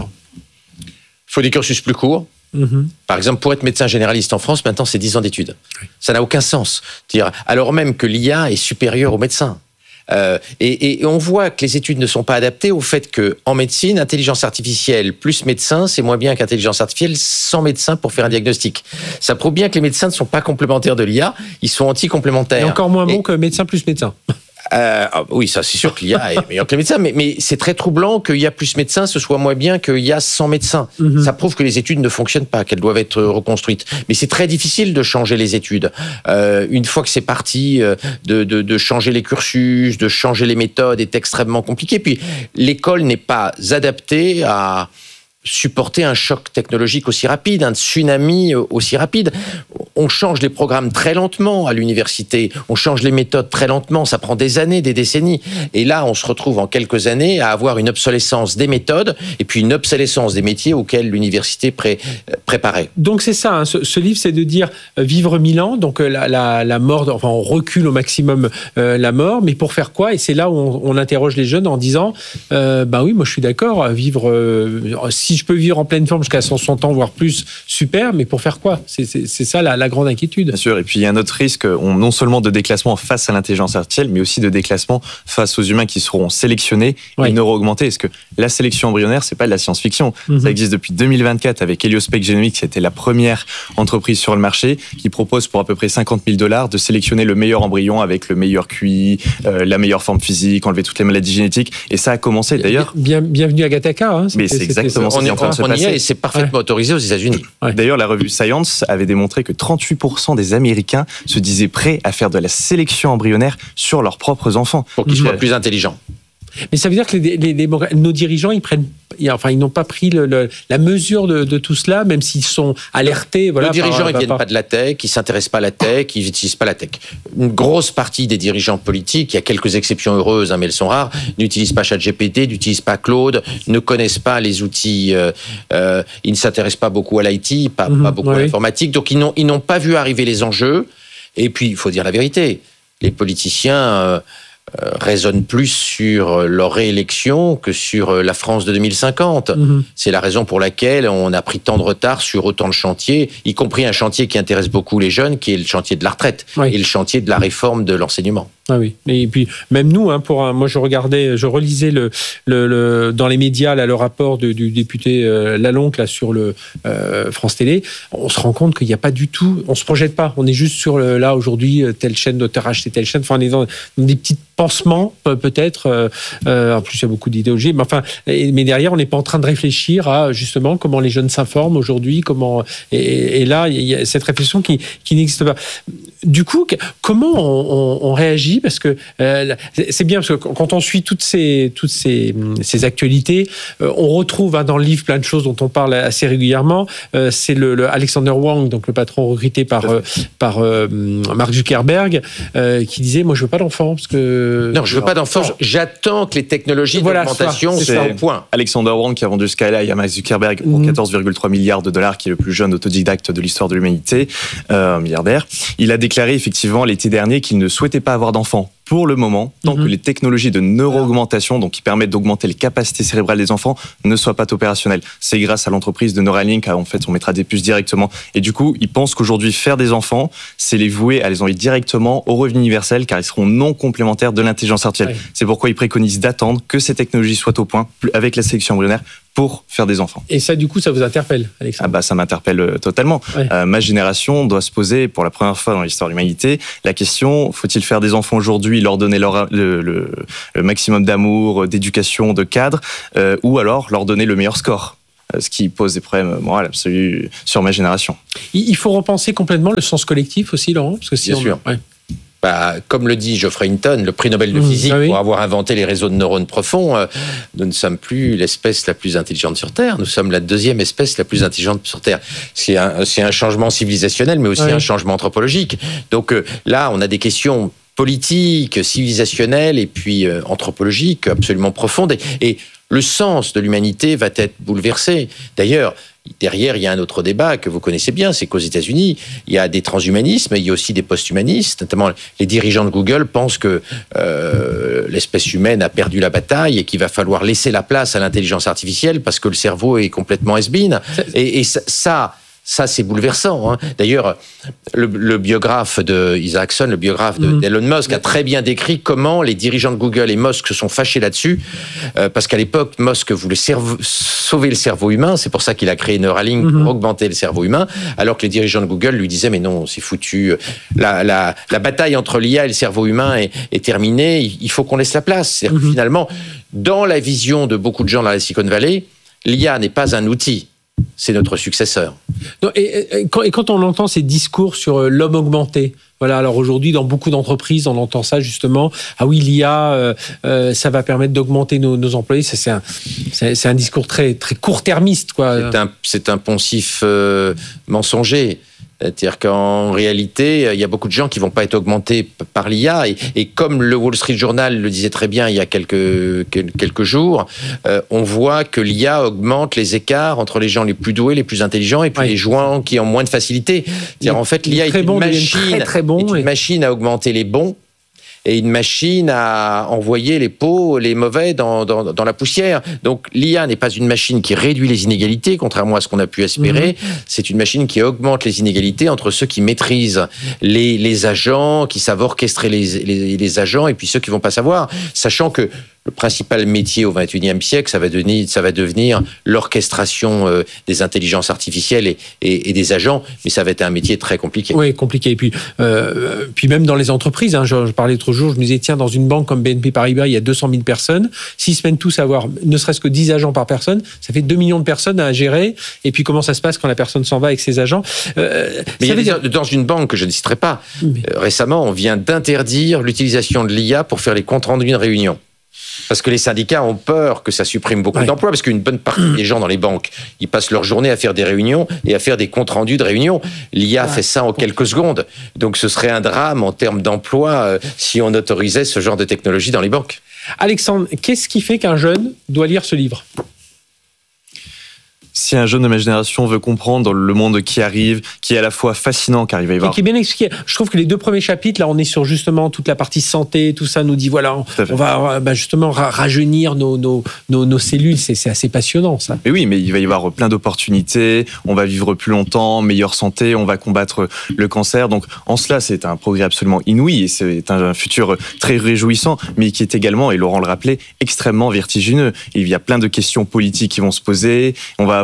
Il faut des cursus plus courts. Mmh. Par exemple, pour être médecin généraliste en France, maintenant c'est dix ans d'études. Oui. Ça n'a aucun sens. Dire, alors même que l'I A est supérieure aux médecins. Euh, et, et on voit que les études ne sont pas adaptées au fait qu'en médecine, intelligence artificielle plus médecin, c'est moins bien qu'intelligence artificielle sans médecin pour faire un diagnostic. Ça prouve bien que les médecins ne sont pas complémentaires de l'I A, ils sont anti-complémentaires. Et encore moins bon et... que médecin plus médecin. Euh, oui, ça c'est sûr qu'il y a est meilleur que les médecins, mais, mais c'est très troublant qu'il y a plus médecins, ce soit moins bien qu'il y a sans médecins. Mm-hmm. Ça prouve que les études ne fonctionnent pas, qu'elles doivent être reconstruites. Mais c'est très difficile de changer les études. Euh, une fois que c'est parti, euh, de, de, de changer les cursus, de changer les méthodes est extrêmement compliqué. Puis l'école n'est pas adaptée à supporter un choc technologique aussi rapide, un tsunami aussi rapide. On change les programmes très lentement à l'université, on change les méthodes très lentement, ça prend des années, des décennies. Et là, on se retrouve en quelques années à avoir une obsolescence des méthodes et puis une obsolescence des métiers auxquels l'université pré- préparait. Donc c'est ça, hein, ce, ce livre, c'est de dire euh, vivre mille ans, donc euh, la, la, la mort, enfin on recule au maximum euh, la mort, mais pour faire quoi ? Et c'est là où on, on interroge les jeunes en disant, euh, bah oui, moi je suis d'accord, vivre, euh, si je peux vivre en pleine forme jusqu'à cent soixante ans, voire plus, super, mais pour faire quoi ? C'est, c'est, c'est ça la, la grande inquiétude. Bien sûr, et puis il y a un autre risque, non seulement de déclassement face à l'intelligence artificielle, mais aussi de déclassement face aux humains qui seront sélectionnés oui. et neuro-augmentés. Est-ce que la sélection embryonnaire, c'est pas de la science-fiction ? Mm-hmm. Ça existe depuis deux mille vingt-quatre avec Heliospec Genomics, c'était la première entreprise sur le marché qui propose pour à peu près cinquante mille dollars de sélectionner le meilleur embryon avec le meilleur Q I, euh, la meilleure forme physique, enlever toutes les maladies génétiques. Et ça a commencé d'ailleurs. Bien, bienvenue à Gattaca. Hein, mais c'est exactement ça. On, est, on y est et c'est parfaitement ouais. autorisé aux États-Unis. Ouais. D'ailleurs, la revue Science avait démontré que trente-huit pour cent des Américains se disaient prêts à faire de la sélection embryonnaire sur leurs propres enfants. Pour qu'ils mmh. soient plus intelligents. Mais ça veut dire que les, les, les, nos dirigeants, ils prennent, enfin, ils n'ont pas pris le, le, la mesure de, de tout cela, même s'ils sont alertés. Voilà, nos dirigeants, par, ils ne viennent par... pas de la tech, ils ne s'intéressent pas à la tech, ils n'utilisent pas la tech. Une grosse partie des dirigeants politiques, il y a quelques exceptions heureuses, hein, mais elles sont rares, n'utilisent pas ChatGPT, n'utilisent pas Claude, ne connaissent pas les outils, euh, euh, ils ne s'intéressent pas beaucoup à l'I T, pas, mmh, pas beaucoup ouais. à l'informatique, donc ils n'ont, ils n'ont pas vu arriver les enjeux. Et puis, il faut dire la vérité, les politiciens... Euh, Euh, raisonnent plus sur leur réélection que sur la France de deux mille cinquante. Mmh. C'est la raison pour laquelle on a pris tant de retard sur autant de chantiers, y compris un chantier qui intéresse beaucoup les jeunes, qui est le chantier de la retraite oui. et le chantier de la réforme de l'enseignement. Ah oui. Et puis même nous, hein, pour un, moi je regardais, je relisais le, le, le dans les médias là, le rapport de, du député euh, Lalonde là sur le euh, France Télé. On se rend compte qu'il n'y a pas du tout, on se projette pas. On est juste sur le, là aujourd'hui telle chaîne doit racheter telle chaîne. Enfin, on est dans, dans des petits pansements peut-être. Euh, euh, en plus, il y a beaucoup d'idéologie. Mais enfin, mais derrière, on n'est pas en train de réfléchir à justement comment les jeunes s'informent aujourd'hui. Comment et, et là, il y a cette réflexion qui, qui n'existe pas. Du coup, comment on, on, on réagit technologie, parce que euh, c'est bien, parce que quand on suit toutes ces, toutes ces, ces actualités, euh, on retrouve hein, dans le livre plein de choses dont on parle assez régulièrement. Euh, c'est le, le Alexander Wang, donc le patron recruté par, euh, par euh, Mark Zuckerberg, euh, qui disait, moi je veux pas d'enfants, parce que... Non, je veux pas d'enfants, j'attends que les technologies voilà, d'augmentation soient au point. Alexander Wang qui a vendu Skyline à Mark Zuckerberg pour mmh. quatorze virgule trois milliards de dollars, qui est le plus jeune autodidacte de l'histoire de l'humanité, euh, milliardaire. Il a déclaré effectivement l'été dernier qu'il ne souhaitait pas avoir d'enfants pour le moment, tant mmh. que les technologies de neuro-augmentation, donc qui permettent d'augmenter les capacités cérébrales des enfants, ne soient pas opérationnelles. C'est grâce à l'entreprise de Neuralink, en fait, on mettra des puces directement. Et du coup, il pense qu'aujourd'hui, faire des enfants, c'est les vouer à les envoyer directement au revenu universel, car ils seront non complémentaires de l'intelligence artificielle. Oui. C'est pourquoi il préconise d'attendre que ces technologies soient au point, avec la sélection embryonnaire, pour faire des enfants. Et ça, du coup, ça vous interpelle, Alexandre ? Ah bah, ça m'interpelle euh, totalement. Ouais. Euh, ma génération doit se poser, pour la première fois dans l'histoire de l'humanité, la question, faut-il faire des enfants aujourd'hui, leur donner leur, le, le, le maximum d'amour, d'éducation, de cadre, euh, ou alors leur donner le meilleur score ? Ce qui pose des problèmes moraux absolus sur ma génération. Il faut repenser complètement le sens collectif aussi, Laurent, parce que si Bien on... sûr. Ouais. Bah, comme le dit Geoffrey Hinton, le prix Nobel de physique, mmh, ah oui. pour avoir inventé les réseaux de neurones profonds, euh, nous ne sommes plus l'espèce la plus intelligente sur Terre, nous sommes la deuxième espèce la plus intelligente sur Terre. C'est un, c'est un changement civilisationnel, mais aussi oui. un changement anthropologique. Donc euh, là, on a des questions politiques, civilisationnelles et puis euh, anthropologiques absolument profondes. Et, et le sens de l'humanité va être bouleversé. D'ailleurs, derrière, il y a un autre débat que vous connaissez bien, c'est qu'aux États-Unis, il y a des transhumanismes, mais il y a aussi des posthumanistes. Notamment, les dirigeants de Google pensent que euh, l'espèce humaine a perdu la bataille et qu'il va falloir laisser la place à l'intelligence artificielle parce que le cerveau est complètement has-been. Et, et ça... ça Ça, c'est bouleversant. Hein. D'ailleurs, le, le biographe de Isaacson, le biographe de, mmh. d'Elon Musk, a très bien décrit comment les dirigeants de Google et Musk se sont fâchés là-dessus, euh, parce qu'à l'époque, Musk voulait cerveau, sauver le cerveau humain, c'est pour ça qu'il a créé Neuralink mmh. pour augmenter le cerveau humain, alors que les dirigeants de Google lui disaient « mais non, c'est foutu, la, la, la bataille entre l'I A et le cerveau humain est, est terminée, il faut qu'on laisse la place. » C'est-à-dire mmh. que finalement, dans la vision de beaucoup de gens dans la Silicon Valley, l'I A n'est pas un outil. C'est notre successeur. Non, et, et, quand, et quand on entend ces discours sur euh, l'homme augmenté, voilà, alors aujourd'hui, dans beaucoup d'entreprises, on entend ça justement. Ah oui, l'I A, euh, euh, ça va permettre d'augmenter nos, nos employés. Ça, c'est, un, c'est, c'est un discours très, très court-termiste, quoi. C'est un, c'est un poncif euh, mensonger. C'est-à-dire qu'en réalité, il y a beaucoup de gens qui ne vont pas être augmentés par l'I A. Et, et comme le Wall Street Journal le disait très bien il y a quelques, quelques jours, euh, on voit que l'I A augmente les écarts entre les gens les plus doués, les plus intelligents, et puis oui. les gens qui ont moins de facilité. C'est-à-dire, en fait, l'I A est une, bon, machine, très, très bon, est une et... machine à augmenter les bons, et une machine à envoyer les pots, les mauvais dans, dans, dans la poussière. Donc l'I A n'est pas une machine qui réduit les inégalités, contrairement à ce qu'on a pu espérer. Mmh. C'est une machine qui augmente les inégalités entre ceux qui maîtrisent les, les agents, qui savent orchestrer les, les, les agents, et puis ceux qui vont pas savoir, sachant que le principal métier au vingt et unième siècle, ça va devenir, ça va devenir l'orchestration euh, des intelligences artificielles et, et, et des agents, mais ça va être un métier très compliqué. Oui, compliqué. Et puis, euh, puis même dans les entreprises, hein, je, je parlais l'autre jour, je me disais, tiens, dans une banque comme B N P Paribas, il y a deux cent mille personnes. S'ils se mettent tous à avoir ne serait-ce que dix agents par personne, ça fait deux millions de personnes à gérer. Et puis, comment ça se passe quand la personne s'en va avec ses agents euh, Mais il y a des, dire... dans une banque que je ne citerai pas, mais... euh, récemment, on vient d'interdire l'utilisation de l'I A pour faire les comptes rendus d'une réunion. Parce que les syndicats ont peur que ça supprime beaucoup ouais. d'emplois, parce qu'une bonne partie des gens dans les banques, ils passent leur journée à faire des réunions et à faire des comptes rendus de réunions. L'I A ouais. fait ça en quelques secondes. Donc ce serait un drame en termes d'emploi euh, si on autorisait ce genre de technologie dans les banques. Alexandre, qu'est-ce qui fait qu'un jeune doit lire ce livre ? Si un jeune de ma génération veut comprendre le monde qui arrive, qui est à la fois fascinant, car il va y avoir... Et qui est bien expliqué. Je trouve que les deux premiers chapitres, là, on est sur justement toute la partie santé, tout ça nous dit, voilà, on, on va bah, justement rajeunir nos, nos, nos, nos cellules. C'est, c'est assez passionnant, ça. Mais oui, mais il va y avoir plein d'opportunités. On va vivre plus longtemps, meilleure santé, on va combattre le cancer. Donc, en cela, c'est un progrès absolument inouï et c'est un futur très réjouissant, mais qui est également, et Laurent le rappelait, extrêmement vertigineux. Il y a plein de questions politiques qui vont se poser. On va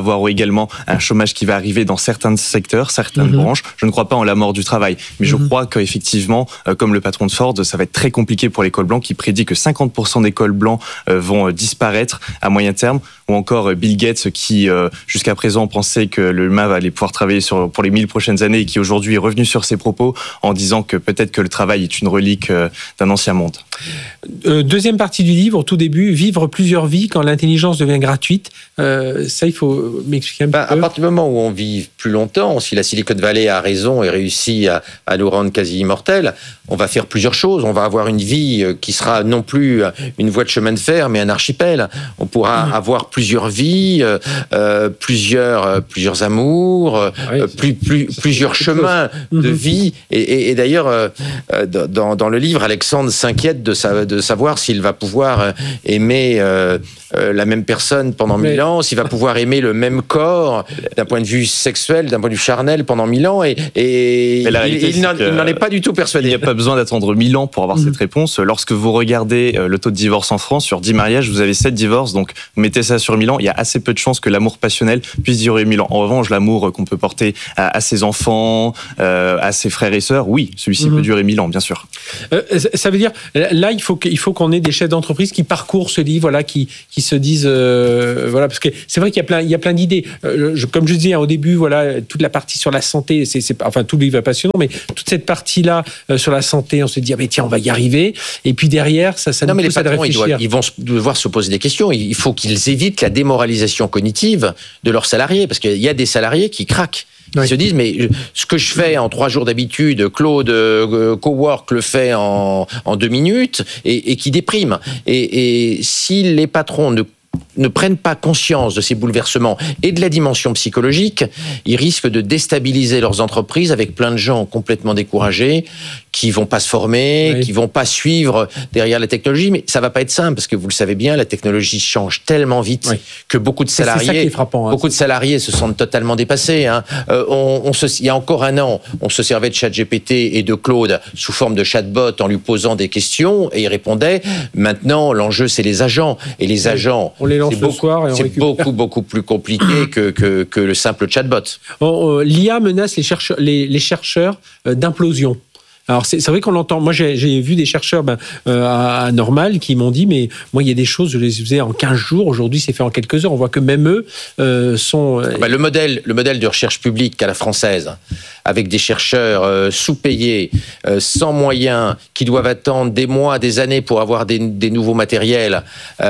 avoir également un chômage qui va arriver dans certains secteurs, certaines Mmh. branches. Je ne crois pas en la mort du travail, mais mmh. je crois qu'effectivement, euh, comme le patron de Ford, ça va être très compliqué pour les cols blancs, qui prédit que cinquante pour cent des cols blancs euh, vont euh, disparaître à moyen terme, ou encore euh, Bill Gates qui, euh, jusqu'à présent, pensait que l'humain va aller pouvoir travailler sur, pour les mille prochaines années et qui aujourd'hui est revenu sur ses propos en disant que peut-être que le travail est une relique euh, d'un ancien monde. Euh, deuxième partie du livre, au tout début, vivre plusieurs vies quand l'intelligence devient gratuite. Euh, ça, il faut m'expliquer un ben, peu. À partir du moment où on vit plus longtemps, si la Silicon Valley a raison et réussit à, à nous rendre quasi immortels, on va faire plusieurs choses. On va avoir une vie qui sera non plus une voie de chemin de fer, mais un archipel. On pourra mmh. avoir plusieurs vies, euh, plusieurs, euh, plusieurs amours, euh, oui, plus, plus, plusieurs chemins mmh. de vie. Et, et, et d'ailleurs, euh, dans, dans le livre, Alexandre s'inquiète de, sa, de savoir s'il va pouvoir aimer euh, euh, la même personne pendant mais... mille ans, s'il va pouvoir aimer le même corps d'un point de vue sexuel, d'un point de vue charnel pendant mille ans. Et, et il, il, il n'en est pas du tout persuadé. Il n'y a pas besoin d'attendre mille ans pour avoir mmh. cette réponse. Lorsque vous regardez le taux de divorce en France, sur dix mariages, vous avez sept divorces. Donc, vous mettez ça sur mille ans, il y a assez peu de chances que l'amour passionnel puisse durer mille ans. En revanche, l'amour qu'on peut porter à, à ses enfants, euh, à ses frères et sœurs, oui, celui-ci mmh. peut durer mille ans, bien sûr. Euh, ça veut dire, là, il faut qu'il faut qu'on ait des chefs d'entreprise qui parcourent ce livre, voilà, qui, qui se disent, euh, voilà, parce que c'est vrai qu'il y a plein, il y a plein d'idées. Euh, je, comme je disais hein, au début, voilà, toute la partie sur la santé, c'est, c'est, enfin, tout le livre est passionnant, mais toute cette partie-là euh, sur la santé, on se dit, ah, mais tiens, on va y arriver. Et puis derrière, ça, ça non, nous mais pousse les patrons, à réfléchir. Ils, doivent, ils vont devoir se poser des questions. Il faut qu'ils évitent la démoralisation cognitive de leurs salariés, parce qu'il y a des salariés qui craquent. Ils oui. se disent, mais ce que je fais en trois jours d'habitude, Claude euh, Cowork le fait en, en deux minutes, et, et qui déprime. Et, et si les patrons ne ne prennent pas conscience de ces bouleversements et de la dimension psychologique, ils risquent de déstabiliser leurs entreprises avec plein de gens complètement découragés, qui vont pas se former, oui. qui vont pas suivre derrière la technologie. Mais ça va pas être simple, parce que vous le savez bien, la technologie change tellement vite oui. que beaucoup de salariés, frappant, hein, beaucoup de salariés se sentent totalement dépassés. Hein. Euh, on, on se, il y a encore un an, on se servait de ChatGPT et de Claude sous forme de chatbot en lui posant des questions et il répondait. Maintenant, l'enjeu, c'est les agents. Et les oui. agents, on les lance c'est, le beaucoup, soir et on c'est récupère. beaucoup, beaucoup plus compliqué que, que, que le simple chatbot. Oh, euh, l'I A menace les chercheurs, les, les chercheurs euh, d'implosion. Alors c'est, c'est vrai qu'on l'entend. Moi j'ai, j'ai vu des chercheurs ben, euh, à, à Normal qui m'ont dit mais moi il y a des choses je les faisais en quinze jours, aujourd'hui c'est fait en quelques heures. On voit que même eux euh, sont. Euh... Ben, le modèle le modèle de recherche publique à la française, avec des chercheurs euh, sous-payés, euh, sans moyens, qui doivent attendre des mois, des années pour avoir des, des nouveaux matériels,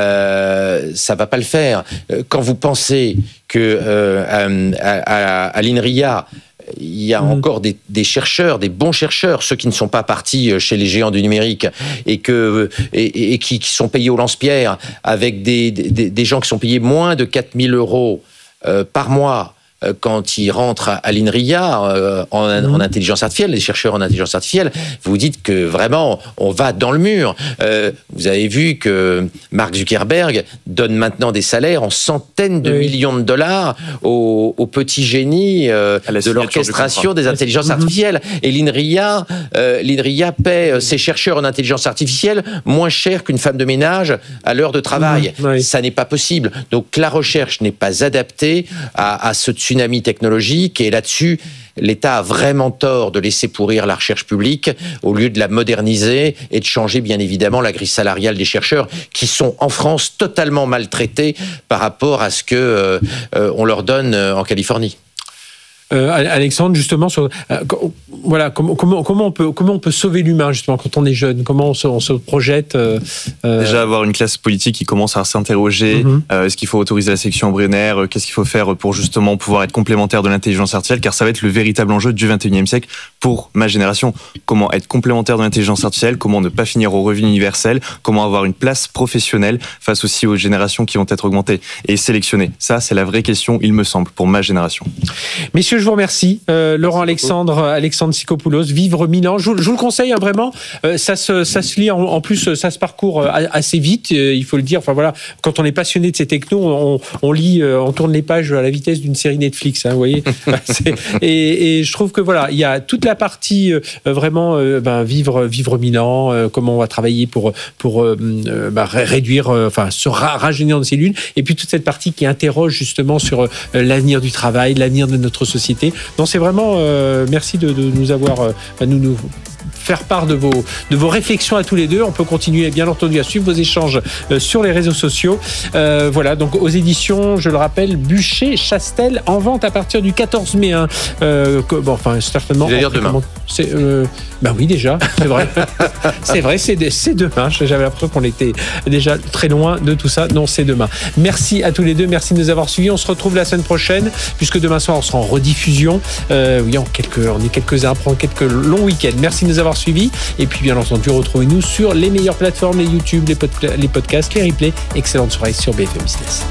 euh, ça va pas le faire. Quand vous pensez que euh, à, à, à l'INRIA il y a mmh. encore des, des chercheurs, des bons chercheurs, ceux qui ne sont pas partis chez les géants du numérique et, que, et, et qui, qui sont payés au lance-pierre, avec des, des, des gens qui sont payés moins de quatre mille euros euh, par mois quand ils rentrent à l'INRIA euh, en, mmh. en intelligence artificielle, les chercheurs en intelligence artificielle, vous dites que vraiment, on va dans le mur. Euh, vous avez vu que Mark Zuckerberg donne maintenant des salaires en centaines de oui. millions de dollars aux, aux petits génies euh, de l'orchestration des intelligences mmh. artificielles. Et l'INRIA, euh, l'INRIA paie ses chercheurs en intelligence artificielle moins cher qu'une femme de ménage à l'heure de travail. Mmh. Oui. Ça n'est pas possible. Donc la recherche n'est pas adaptée à, à ce tsunami technologique, et là-dessus, l'État a vraiment tort de laisser pourrir la recherche publique au lieu de la moderniser et de changer bien évidemment la grille salariale des chercheurs qui sont en France totalement maltraités par rapport à ce que euh, euh, on leur donne en Californie. Euh, Alexandre, justement, sur, euh, voilà, comment, comment, comment, on peut, comment on peut sauver l'humain, justement, quand on est jeune? Comment on se, on se projette euh, Déjà, avoir une classe politique qui commence à s'interroger. Mm-hmm. euh, est-ce qu'il faut autoriser la sélection embryonnaire? Qu'est-ce qu'il faut faire pour, justement, pouvoir être complémentaire de l'intelligence artificielle? Car ça va être le véritable enjeu du vingt et unième siècle pour ma génération. Comment être complémentaire de l'intelligence artificielle? Comment ne pas finir au revenu universel? Comment avoir une place professionnelle face aussi aux générations qui vont être augmentées et sélectionnées? Ça, c'est la vraie question, il me semble, pour ma génération. Messieurs, je vous remercie. Euh, Laurent Alexandre, Alexandre Sikopoulos, Vivre mille ans. Je vous, je vous le conseille, hein, vraiment. Euh, ça, se, ça se lit, en, en plus, ça se parcourt assez vite, euh, il faut le dire. Enfin voilà, quand on est passionné de ces technos, on, on lit, euh, on tourne les pages à la vitesse d'une série Netflix, hein, vous voyez. et, et je trouve que voilà, il y a toute la la partie euh, vraiment euh, ben, vivre vivre Milan, euh, comment on va travailler pour pour euh, ben, réduire, euh, enfin se ra- rajeunir nos cellules, et puis toute cette partie qui interroge justement sur euh, l'avenir du travail, l'avenir de notre société. Donc c'est vraiment euh, merci de, de nous avoir euh, ben, nous nous faire part de vos, de vos réflexions à tous les deux. On peut continuer, bien entendu, à suivre vos échanges euh, sur les réseaux sociaux. Euh, voilà, donc aux éditions, je le rappelle, Buchet-Chastel, en vente à partir du quatorze mai. Hein. Euh, que, bon, enfin, certainement. C'est-à-dire demain. Comment, c'est, euh, ben oui, déjà, c'est vrai. c'est vrai, c'est, c'est demain. J'avais l'impression qu'on était déjà très loin de tout ça. Non, c'est demain. Merci à tous les deux. Merci de nous avoir suivis. On se retrouve la semaine prochaine, puisque demain soir, on sera en rediffusion. Euh, oui, en quelques, on est quelques-uns à prendre quelques longs week-ends. Merci de nous avoir suivis. Et puis, bien entendu, retrouvez-nous sur les meilleures plateformes, les YouTube, les, pod- les podcasts, les replays. Excellente soirée sur B F M Business.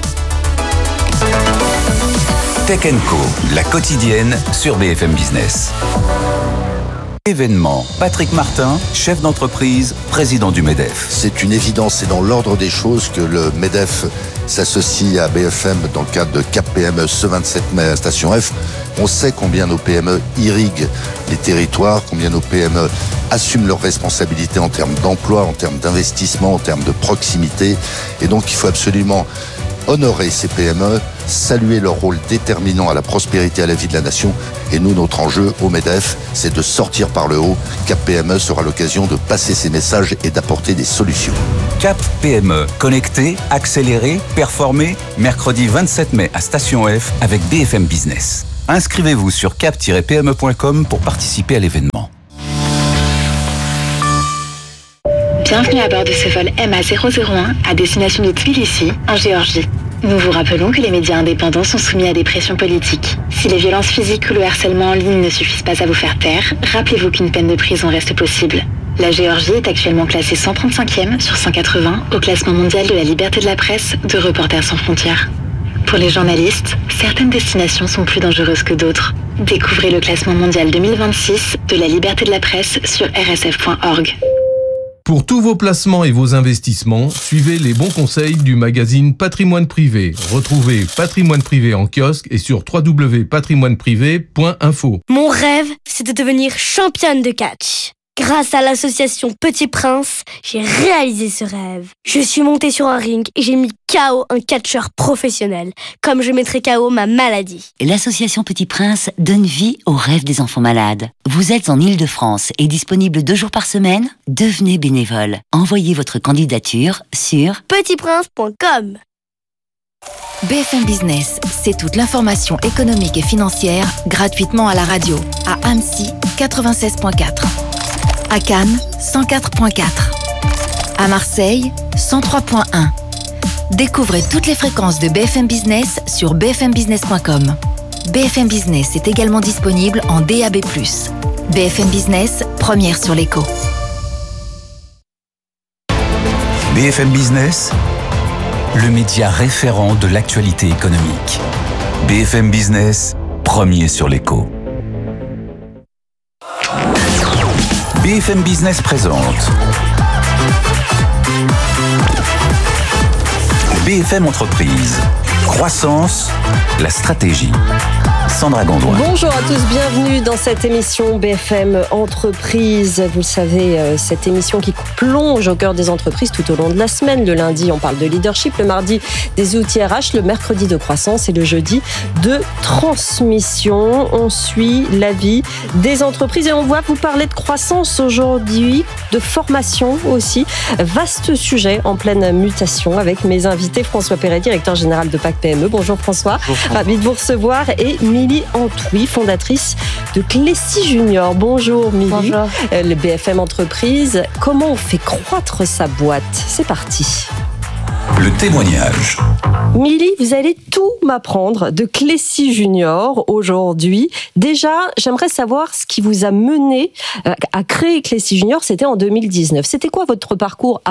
Tech and Co, la quotidienne sur B F M Business. Événement, Patrick Martin, chef d'entreprise, président du MEDEF. C'est une évidence, c'est dans l'ordre des choses que le MEDEF s'associe à B F M dans le cadre de Cap P M E ce vingt-sept mai à Station F. On sait combien nos P M E irriguent les territoires, combien nos P M E assument leurs responsabilités en termes d'emploi, en termes d'investissement, en termes de proximité. Et donc il faut absolument honorer ces P M E, saluer leur rôle déterminant à la prospérité et à la vie de la nation. Et nous, notre enjeu au MEDEF, c'est de sortir par le haut. Cap P M E sera l'occasion de passer ces messages et d'apporter des solutions. Cap P M E, connecté, accéléré, performé, mercredi vingt-sept mai à Station F avec B F M Business. Inscrivez-vous sur cap tiret p m e point com pour participer à l'événement. Bienvenue à bord de ce vol M A zéro zéro un à destination de Tbilissi, en Géorgie. Nous vous rappelons que les médias indépendants sont soumis à des pressions politiques. Si les violences physiques ou le harcèlement en ligne ne suffisent pas à vous faire taire, rappelez-vous qu'une peine de prison reste possible. La Géorgie est actuellement classée cent trente-cinquième sur cent quatre-vingts au classement mondial de la liberté de la presse de Reporters sans frontières. Pour les journalistes, certaines destinations sont plus dangereuses que d'autres. Découvrez le classement mondial deux mille vingt-six de la liberté de la presse sur r s f point org. Pour tous vos placements et vos investissements, suivez les bons conseils du magazine Patrimoine Privé. Retrouvez Patrimoine Privé en kiosque et sur w w w point patrimoine privé point info. Mon rêve, c'est de devenir championne de catch. Grâce à l'association Petit Prince, j'ai réalisé ce rêve. Je suis montée sur un ring et j'ai mis K O un catcheur professionnel, comme je mettrais K O ma maladie. L'association Petit Prince donne vie aux rêves des enfants malades. Vous êtes en Île-de-France et disponible deux jours par semaine? Devenez bénévole. Envoyez votre candidature sur petit prince point com. B F M Business, c'est toute l'information économique et financière gratuitement à la radio. À Annecy, quatre-vingt-seize virgule quatre. À Cannes, cent quatre virgule quatre. À Marseille, cent trois virgule un. Découvrez toutes les fréquences de B F M Business sur b f m business point com. B F M Business est également disponible en D A B plus. B F M Business, première sur l'écho. B F M Business, le média référent de l'actualité économique. B F M Business, premier sur l'écho. B F M Business présente B F M Entreprise. Croissance, la stratégie. Sandra Gondouin. Bonjour à tous, bienvenue dans cette émission B F M Entreprise. Vous le savez, cette émission qui plonge au cœur des entreprises tout au long de la semaine. Le lundi, on parle de leadership, le mardi, des outils R H, le mercredi de croissance et le jeudi de transmission. On suit la vie des entreprises et on va vous parler de croissance aujourd'hui, de formation aussi. Vaste sujet en pleine mutation avec mes invités. François Perret, directeur général de P A C P M E. Bonjour François. Bonjour. Ravi de vous recevoir. Et Milly Antouy, fondatrice de Clécy Junior. Bonjour Milly. Bonjour. Le B F M Entreprise. Comment on fait croître sa boîte? C'est parti. Le témoignage. Milly, vous allez tout m'apprendre de Clécy Junior aujourd'hui. Déjà, j'aimerais savoir ce qui vous a mené à créer Clécy Junior. C'était en deux mille dix-neuf. C'était quoi votre parcours avant ?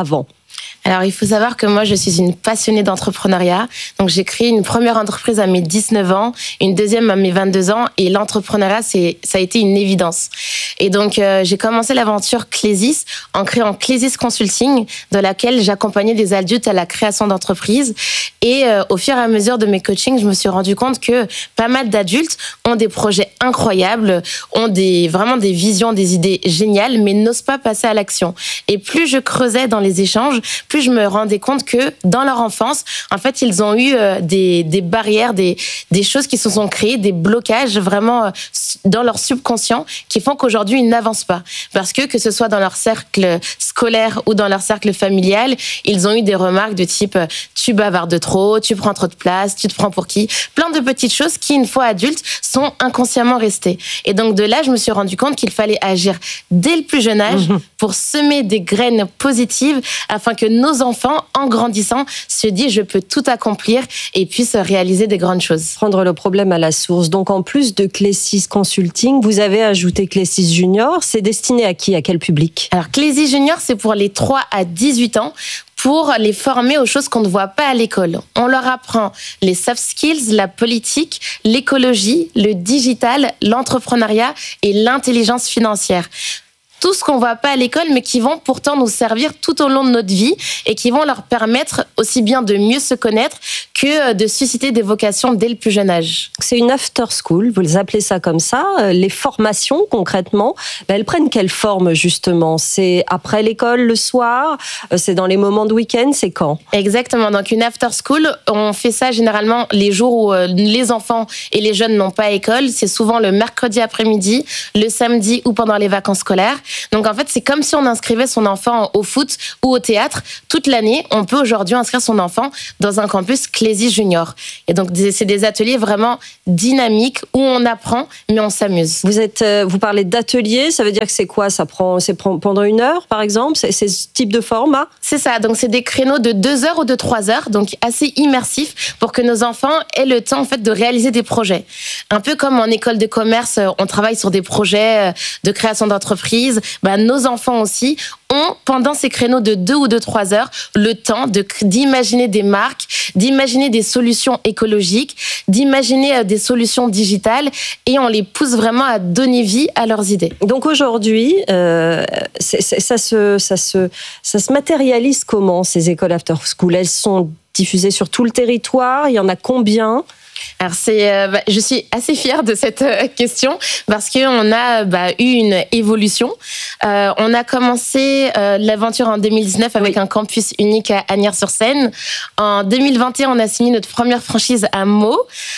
Alors, il faut savoir que moi, je suis une passionnée d'entrepreneuriat. Donc, j'ai créé une première entreprise à mes dix-neuf ans, une deuxième à mes vingt-deux ans. Et l'entrepreneuriat, c'est, ça a été une évidence. Et donc, euh, j'ai commencé l'aventure Clésis en créant Clésis Consulting, dans laquelle j'accompagnais des adultes à la création d'entreprises. Et euh, au fur et à mesure de mes coachings, je me suis rendu compte que pas mal d'adultes ont des projets incroyables, ont des, vraiment des visions, des idées géniales, mais n'osent pas passer à l'action. Et plus je creusais dans les échanges, plus je me rendais compte que dans leur enfance, en fait, ils ont eu euh, des, des barrières, des, des choses qui se sont créées, des blocages vraiment euh, dans leur subconscient qui font qu'aujourd'hui, ils n'avancent pas. Parce que, que ce soit dans leur cercle scolaire ou dans leur cercle familial, ils ont eu des remarques de type euh, « tu bavardes trop, tu prends trop de place, tu te prends pour qui ?» Plein de petites choses qui, une fois adultes, sont inconsciemment restées. Et donc, de là, je me suis rendu compte qu'il fallait agir dès le plus jeune âge pour semer des graines positives afin que nos enfants, en grandissant, se disent « je peux tout accomplir » et puissent réaliser des grandes choses. Prendre le problème à la source. Donc, en plus de Clésis Consulting, vous avez ajouté Clésis Junior. C'est destiné à qui? À quel public? Alors, Clésis Junior, c'est pour les trois à dix-huit ans, pour les former aux choses qu'on ne voit pas à l'école. On leur apprend les soft skills, la politique, l'écologie, le digital, l'entrepreneuriat et l'intelligence financière. Tout ce qu'on voit pas à l'école, mais qui vont pourtant nous servir tout au long de notre vie et qui vont leur permettre aussi bien de mieux se connaître que de susciter des vocations dès le plus jeune âge. C'est une after school, vous les appelez ça comme ça. Les formations, concrètement, ben elles prennent quelle forme, justement? C'est après l'école, le soir? C'est dans les moments de week-end? C'est quand? Exactement. Donc, une after school, on fait ça généralement les jours où les enfants et les jeunes n'ont pas école. C'est souvent le mercredi après-midi, le samedi ou pendant les vacances scolaires. Donc, en fait, c'est comme si on inscrivait son enfant au foot ou au théâtre toute l'année. On peut aujourd'hui inscrire son enfant dans un campus Clésis Junior. Et donc, c'est des ateliers vraiment dynamiques où on apprend, mais on s'amuse. Vous êtes, vous parlez d'ateliers, ça veut dire que c'est quoi? Ça prend, c'est pendant une heure, par exemple? C'est, c'est ce type de format? C'est ça. Donc, c'est des créneaux de deux heures ou de trois heures, donc assez immersifs pour que nos enfants aient le temps, en fait, de réaliser des projets. Un peu comme en école de commerce, on travaille sur des projets de création d'entreprise. Bah, nos enfants aussi ont, pendant ces créneaux de deux ou de trois heures, le temps de, d'imaginer des marques, d'imaginer des solutions écologiques, d'imaginer des solutions digitales, et on les pousse vraiment à donner vie à leurs idées. Donc aujourd'hui, euh, c'est, c'est, ça, se, ça, se, ça se matérialise comment, ces écoles after school? Elles sont diffusées sur tout le territoire? Il y en a combien? Alors c'est, euh, bah, je suis assez fière de cette euh, question parce qu'on a bah, eu une évolution. Euh, on a commencé euh, l'aventure en deux mille dix-neuf avec un campus unique à Asnières-sur-Seine. En deux mille vingt et un, on a signé notre première franchise à Meaux.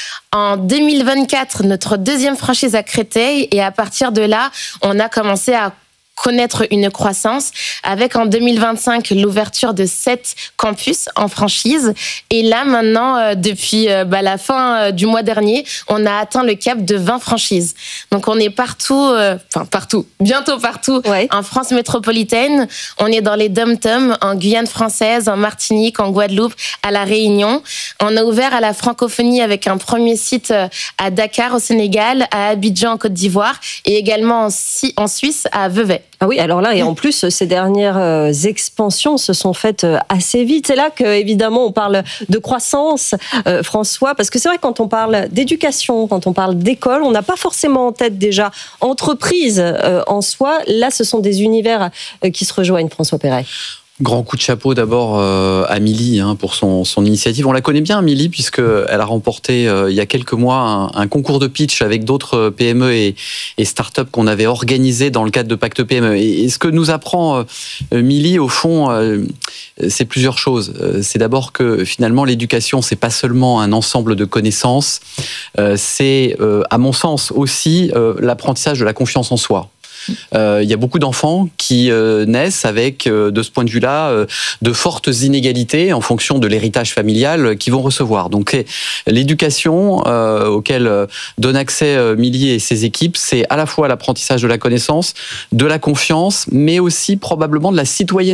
En deux mille vingt-quatre, notre deuxième franchise à Créteil. Et à partir de là, on a commencé à connaître une croissance avec en deux mille vingt-cinq l'ouverture de sept campus en franchise et là maintenant euh, depuis euh, bah, la fin euh, du mois dernier on a atteint le cap de vingt franchises, donc on est partout euh, enfin partout, bientôt partout ouais. En France métropolitaine, on est dans les dom-toms, en Guyane française, en Martinique, en Guadeloupe, à La Réunion. On a ouvert à la francophonie avec un premier site à Dakar au Sénégal, à Abidjan en Côte d'Ivoire et également en, en Suisse à Vevey. Ah oui, alors là, et en plus, ces dernières euh, expansions se sont faites euh, assez vite. C'est là que, évidemment, on parle de croissance, euh, François, parce que c'est vrai que quand on parle d'éducation, quand on parle d'école, on n'a pas forcément en tête déjà entreprise euh, en soi. Là, ce sont des univers euh, qui se rejoignent, François Perret. Grand coup de chapeau d'abord euh, à Amélie hein, pour son, son initiative. On la connaît bien, Amélie, puisqu'elle a remporté euh, il y a quelques mois un, un concours de pitch avec d'autres P M E et, et start-up qu'on avait organisé dans le cadre de Pacte P M E. Et, et ce que nous apprend euh, Amélie, au fond, euh, c'est plusieurs choses. C'est d'abord que finalement, l'éducation, c'est pas seulement un ensemble de connaissances, euh, c'est, euh, à mon sens, aussi euh, l'apprentissage de la confiance en soi. Il euh, y a beaucoup d'enfants qui euh, naissent avec, euh, de ce point de vue-là, euh, de fortes inégalités en fonction de l'héritage familial euh, qu'ils vont recevoir. Donc l'éducation euh, auquel euh, donne accès euh, Milly et ses équipes, c'est à la fois l'apprentissage de la connaissance, de la confiance, mais aussi probablement de la citoyenneté.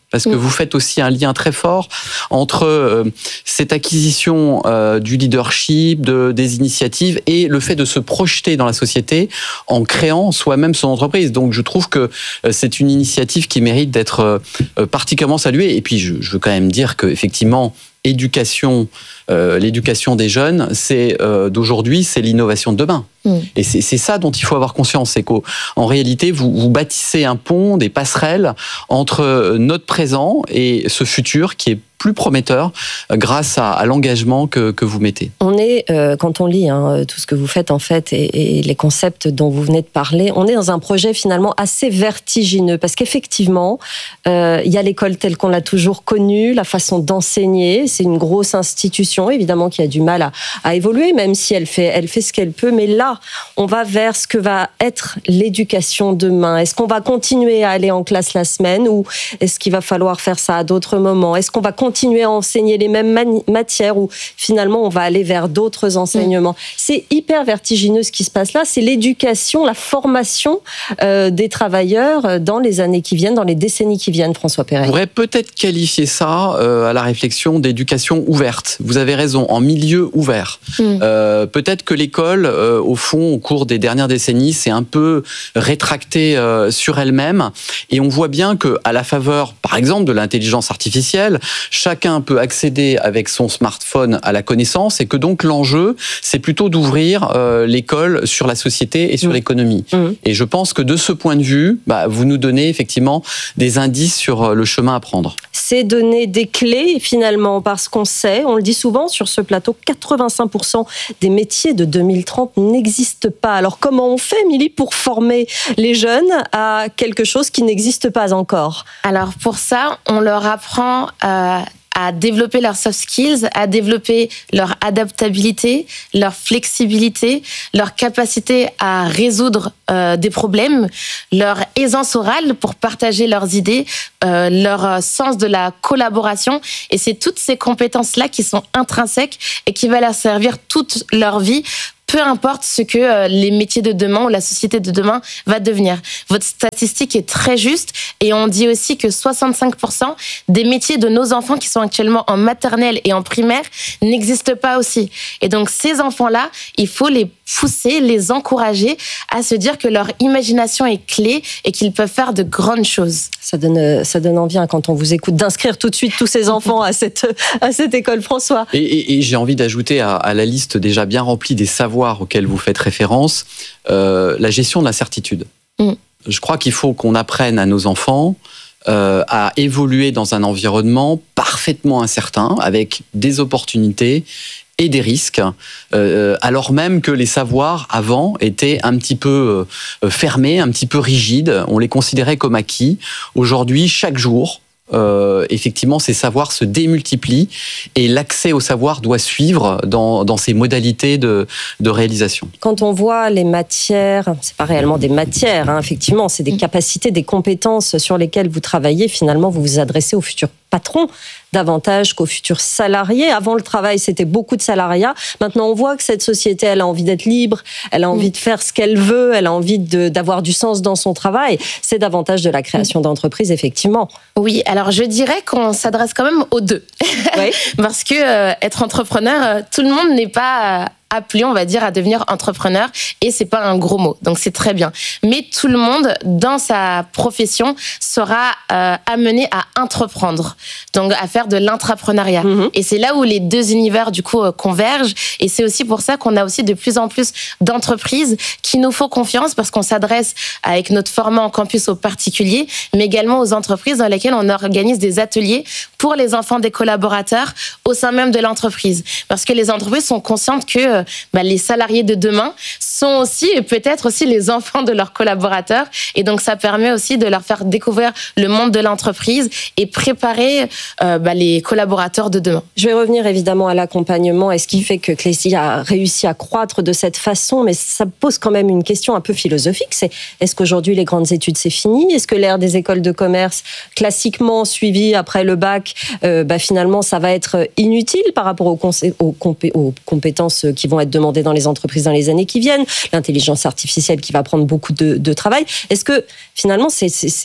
Parce que mmh. vous faites aussi un lien très fort entre euh, cette acquisition euh, du leadership, de, des initiatives et le fait de se projeter dans la société en créant soi-même son entreprise. Donc je trouve que euh, c'est une initiative qui mérite d'être euh, particulièrement saluée. Et puis je, je veux quand même dire qu'effectivement, éducation, euh, l'éducation des jeunes, c'est euh, d'aujourd'hui, c'est l'innovation de demain. Mmh. Et c'est, c'est ça dont il faut avoir conscience, c'est qu'en réalité, vous, vous bâtissez un pont, des passerelles entre notre présent et ce futur qui est plus prometteur grâce à, à l'engagement que, que vous mettez. On est, euh, quand on lit hein, tout ce que vous faites en fait et, et les concepts dont vous venez de parler, on est dans un projet finalement assez vertigineux parce qu'effectivement, euh, il y a l'école telle qu'on l'a toujours connue, la façon d'enseigner, c'est une grosse institution évidemment qui a du mal à, à évoluer, même si elle fait, elle fait ce qu'elle peut, mais là, on va vers ce que va être l'éducation demain. Est-ce qu'on va continuer à aller en classe la semaine ou est-ce qu'il va falloir faire ça à d'autres moments? Est-ce qu'on va continuer à enseigner les mêmes mani- matières ou finalement on va aller vers d'autres enseignements? Mmh. C'est hyper vertigineux ce qui se passe là. C'est l'éducation, la formation euh, des travailleurs dans les années qui viennent, dans les décennies qui viennent, François Perret. On pourrait peut-être qualifier ça euh, à la réflexion d'éducation ouverte. Vous avez raison, en milieu ouvert. Mmh. Euh, peut-être que l'école, euh, au fond, au cours des dernières décennies, s'est un peu rétractée euh, sur elle-même. Et on voit bien qu'à la faveur, par exemple, de l'intelligence artificielle, chacun peut accéder avec son smartphone à la connaissance et que donc l'enjeu, c'est plutôt d'ouvrir euh, l'école sur la société et sur mmh. l'économie. Mmh. Et je pense que de ce point de vue, bah, vous nous donnez effectivement des indices sur le chemin à prendre. C'est donner des clés finalement parce qu'on sait, on le dit souvent sur ce plateau, quatre-vingt-cinq pour cent des métiers de deux mille trente n'existent pas. Alors comment on fait, Émilie, pour former les jeunes à quelque chose qui n'existe pas encore? Alors pour ça, on leur apprend à à développer leurs soft skills, à développer leur adaptabilité, leur flexibilité, leur capacité à résoudre euh, des problèmes, leur aisance orale pour partager leurs idées, euh, leur sens de la collaboration. Et c'est toutes ces compétences-là qui sont intrinsèques et qui vont leur servir toute leur vie, peu importe ce que euh, les métiers de demain ou la société de demain va devenir. Votre statistique est très juste et on dit aussi que soixante-cinq pour cent des métiers de nos enfants qui sont actuellement en maternelle et en primaire n'existent pas aussi. Et donc ces enfants-là, il faut les pousser, les encourager à se dire que leur imagination est clé et qu'ils peuvent faire de grandes choses. Ça donne, ça donne envie hein, quand on vous écoute d'inscrire tout de suite tous ces enfants à cette, à cette école, François. Et, et, et j'ai envie d'ajouter à, à la liste déjà bien remplie des savoirs auxquels vous faites référence, euh, la gestion de l'incertitude. Mm. Je crois qu'il faut qu'on apprenne à nos enfants euh, à évoluer dans un environnement parfaitement incertain, avec des opportunités et des risques, euh, alors même que les savoirs avant étaient un petit peu euh, fermés, un petit peu rigides, on les considérait comme acquis. Aujourd'hui, chaque jour, Euh, effectivement, ces savoirs se démultiplient et l'accès au savoir doit suivre dans, dans ses modalités de, de réalisation. Quand on voit les matières, c'est pas réellement des matières, hein, effectivement, c'est des capacités, des compétences sur lesquelles vous travaillez. Finalement, vous vous adressez aux futurs patrons davantage qu'aux futurs salariés. Avant le travail, c'était beaucoup de salariat. Maintenant, on voit que cette société, elle a envie d'être libre, elle a envie de faire ce qu'elle veut, elle a envie de, d'avoir du sens dans son travail. C'est davantage de la création d'entreprises, effectivement. Oui, alors je dirais qu'on s'adresse quand même aux deux. Oui. Parce que euh, être entrepreneur, euh, tout le monde n'est pas... Euh, appelé, on va dire, à devenir entrepreneur, et c'est pas un gros mot, donc c'est très bien. Mais tout le monde, dans sa profession, sera euh, amené à entreprendre, donc à faire de l'intrapreneuriat. Mmh. Et c'est là où les deux univers, du coup, euh, convergent, et c'est aussi pour ça qu'on a aussi de plus en plus d'entreprises qui nous font confiance, parce qu'on s'adresse avec notre format en campus aux particuliers, mais également aux entreprises dans lesquelles on organise des ateliers pour les enfants des collaborateurs au sein même de l'entreprise. Parce que les entreprises sont conscientes que bah, les salariés de demain sont aussi, et peut-être aussi, les enfants de leurs collaborateurs. Et donc, ça permet aussi de leur faire découvrir le monde de l'entreprise et préparer euh, bah, les collaborateurs de demain. Je vais revenir évidemment à l'accompagnement et ce qui fait que Clécy a réussi à croître de cette façon, mais ça pose quand même une question un peu philosophique. C'est, est-ce qu'aujourd'hui, les grandes études, c'est fini? Est-ce que l'ère des écoles de commerce, classiquement suivie après le bac, euh, bah, finalement, ça va être inutile par rapport aux, consé- aux, compé- aux compétences qui vont être demandées dans les entreprises dans les années qui viennent, l'intelligence artificielle qui va prendre beaucoup de, de travail. Est-ce que finalement c'est, c'est, c'est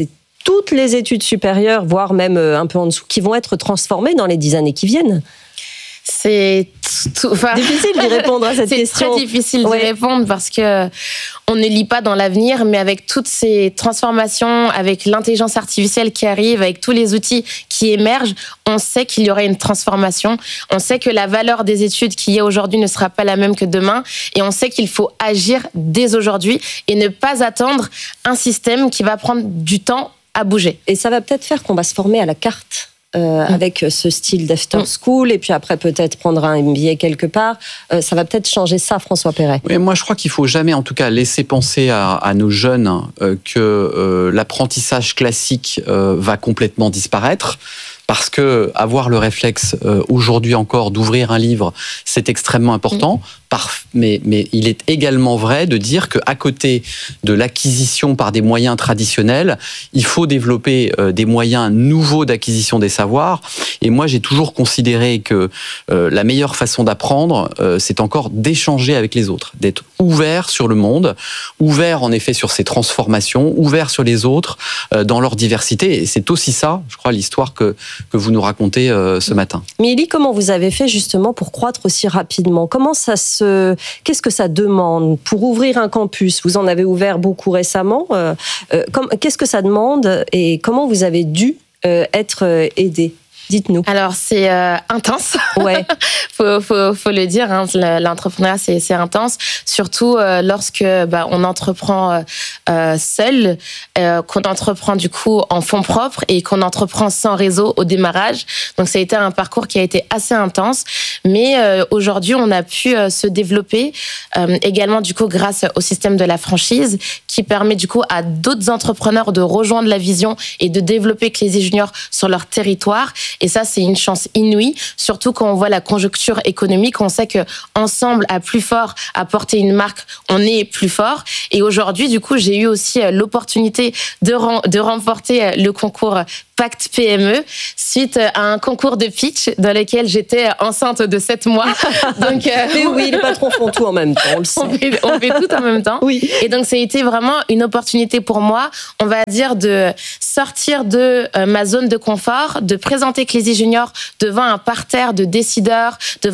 toutes les études supérieures, voire même un peu en dessous, qui vont être transformées dans les dix années qui viennent? C'est tout, enfin, difficile d'y répondre à cette c'est question. C'est très difficile ouais. d'y répondre parce que on ne lit pas dans l'avenir, mais avec toutes ces transformations, avec l'intelligence artificielle qui arrive, avec tous les outils qui émergent, on sait qu'il y aura une transformation. On sait que la valeur des études qu'il y a aujourd'hui ne sera pas la même que demain, et on sait qu'il faut agir dès aujourd'hui et ne pas attendre un système qui va prendre du temps à bouger. Et ça va peut-être faire qu'on va se former à la carte. Euh, mmh. Avec ce style d'after school, et puis après peut-être prendre un M B A quelque part. Euh, ça va peut-être changer ça, François Perret. Oui, moi je crois qu'il faut jamais, en tout cas, laisser penser à, à nos jeunes euh, que euh, l'apprentissage classique euh, va complètement disparaître. Parce que avoir le réflexe euh, aujourd'hui encore d'ouvrir un livre, c'est extrêmement important. Mmh. Par, mais, mais il est également vrai de dire qu'à côté de l'acquisition par des moyens traditionnels, il faut développer euh, des moyens nouveaux d'acquisition des savoirs. Et moi, j'ai toujours considéré que euh, la meilleure façon d'apprendre, euh, c'est encore d'échanger avec les autres, d'être ouvert sur le monde, ouvert en effet sur ses transformations, ouvert sur les autres euh, dans leur diversité. Et c'est aussi ça, je crois, l'histoire que que vous nous racontez euh, ce matin. Mélie, comment vous avez fait justement pour croître aussi rapidement? Comment ça se... Qu'est-ce que ça demande pour ouvrir un campus? Vous en avez ouvert beaucoup récemment. Euh, euh, qu'est-ce que ça demande et comment vous avez dû euh, être euh, aidé? Dites-nous. Alors, c'est euh, intense. Ouais. faut, faut, faut le dire, hein, l'entrepreneuriat, c'est, c'est intense. Surtout euh, lorsque bah, on entreprend euh, seul, euh, qu'on entreprend du coup en fonds propres et qu'on entreprend sans réseau au démarrage. Donc, ça a été un parcours qui a été assez intense. Mais euh, aujourd'hui, on a pu euh, se développer euh, également du coup grâce au système de la franchise qui permet du coup à d'autres entrepreneurs de rejoindre la vision et de développer Clézy Junior sur leur territoire. Et ça, c'est une chance inouïe, surtout quand on voit la conjoncture économique. On sait que ensemble, à plus fort, à porter une marque, on est plus fort. Et aujourd'hui, du coup, j'ai eu aussi l'opportunité de, rem- de remporter le concours Pacte P M E suite à un concours de pitch dans lequel j'étais enceinte de sept mois. Donc, euh, mais oui, les patrons font tout en même temps, on le sait. On fait, on fait tout en même temps. Oui. Et donc, ça a été vraiment une opportunité pour moi, on va dire, de sortir de euh, ma zone de confort, de présenter Clézy Junior devant un parterre de décideurs, devant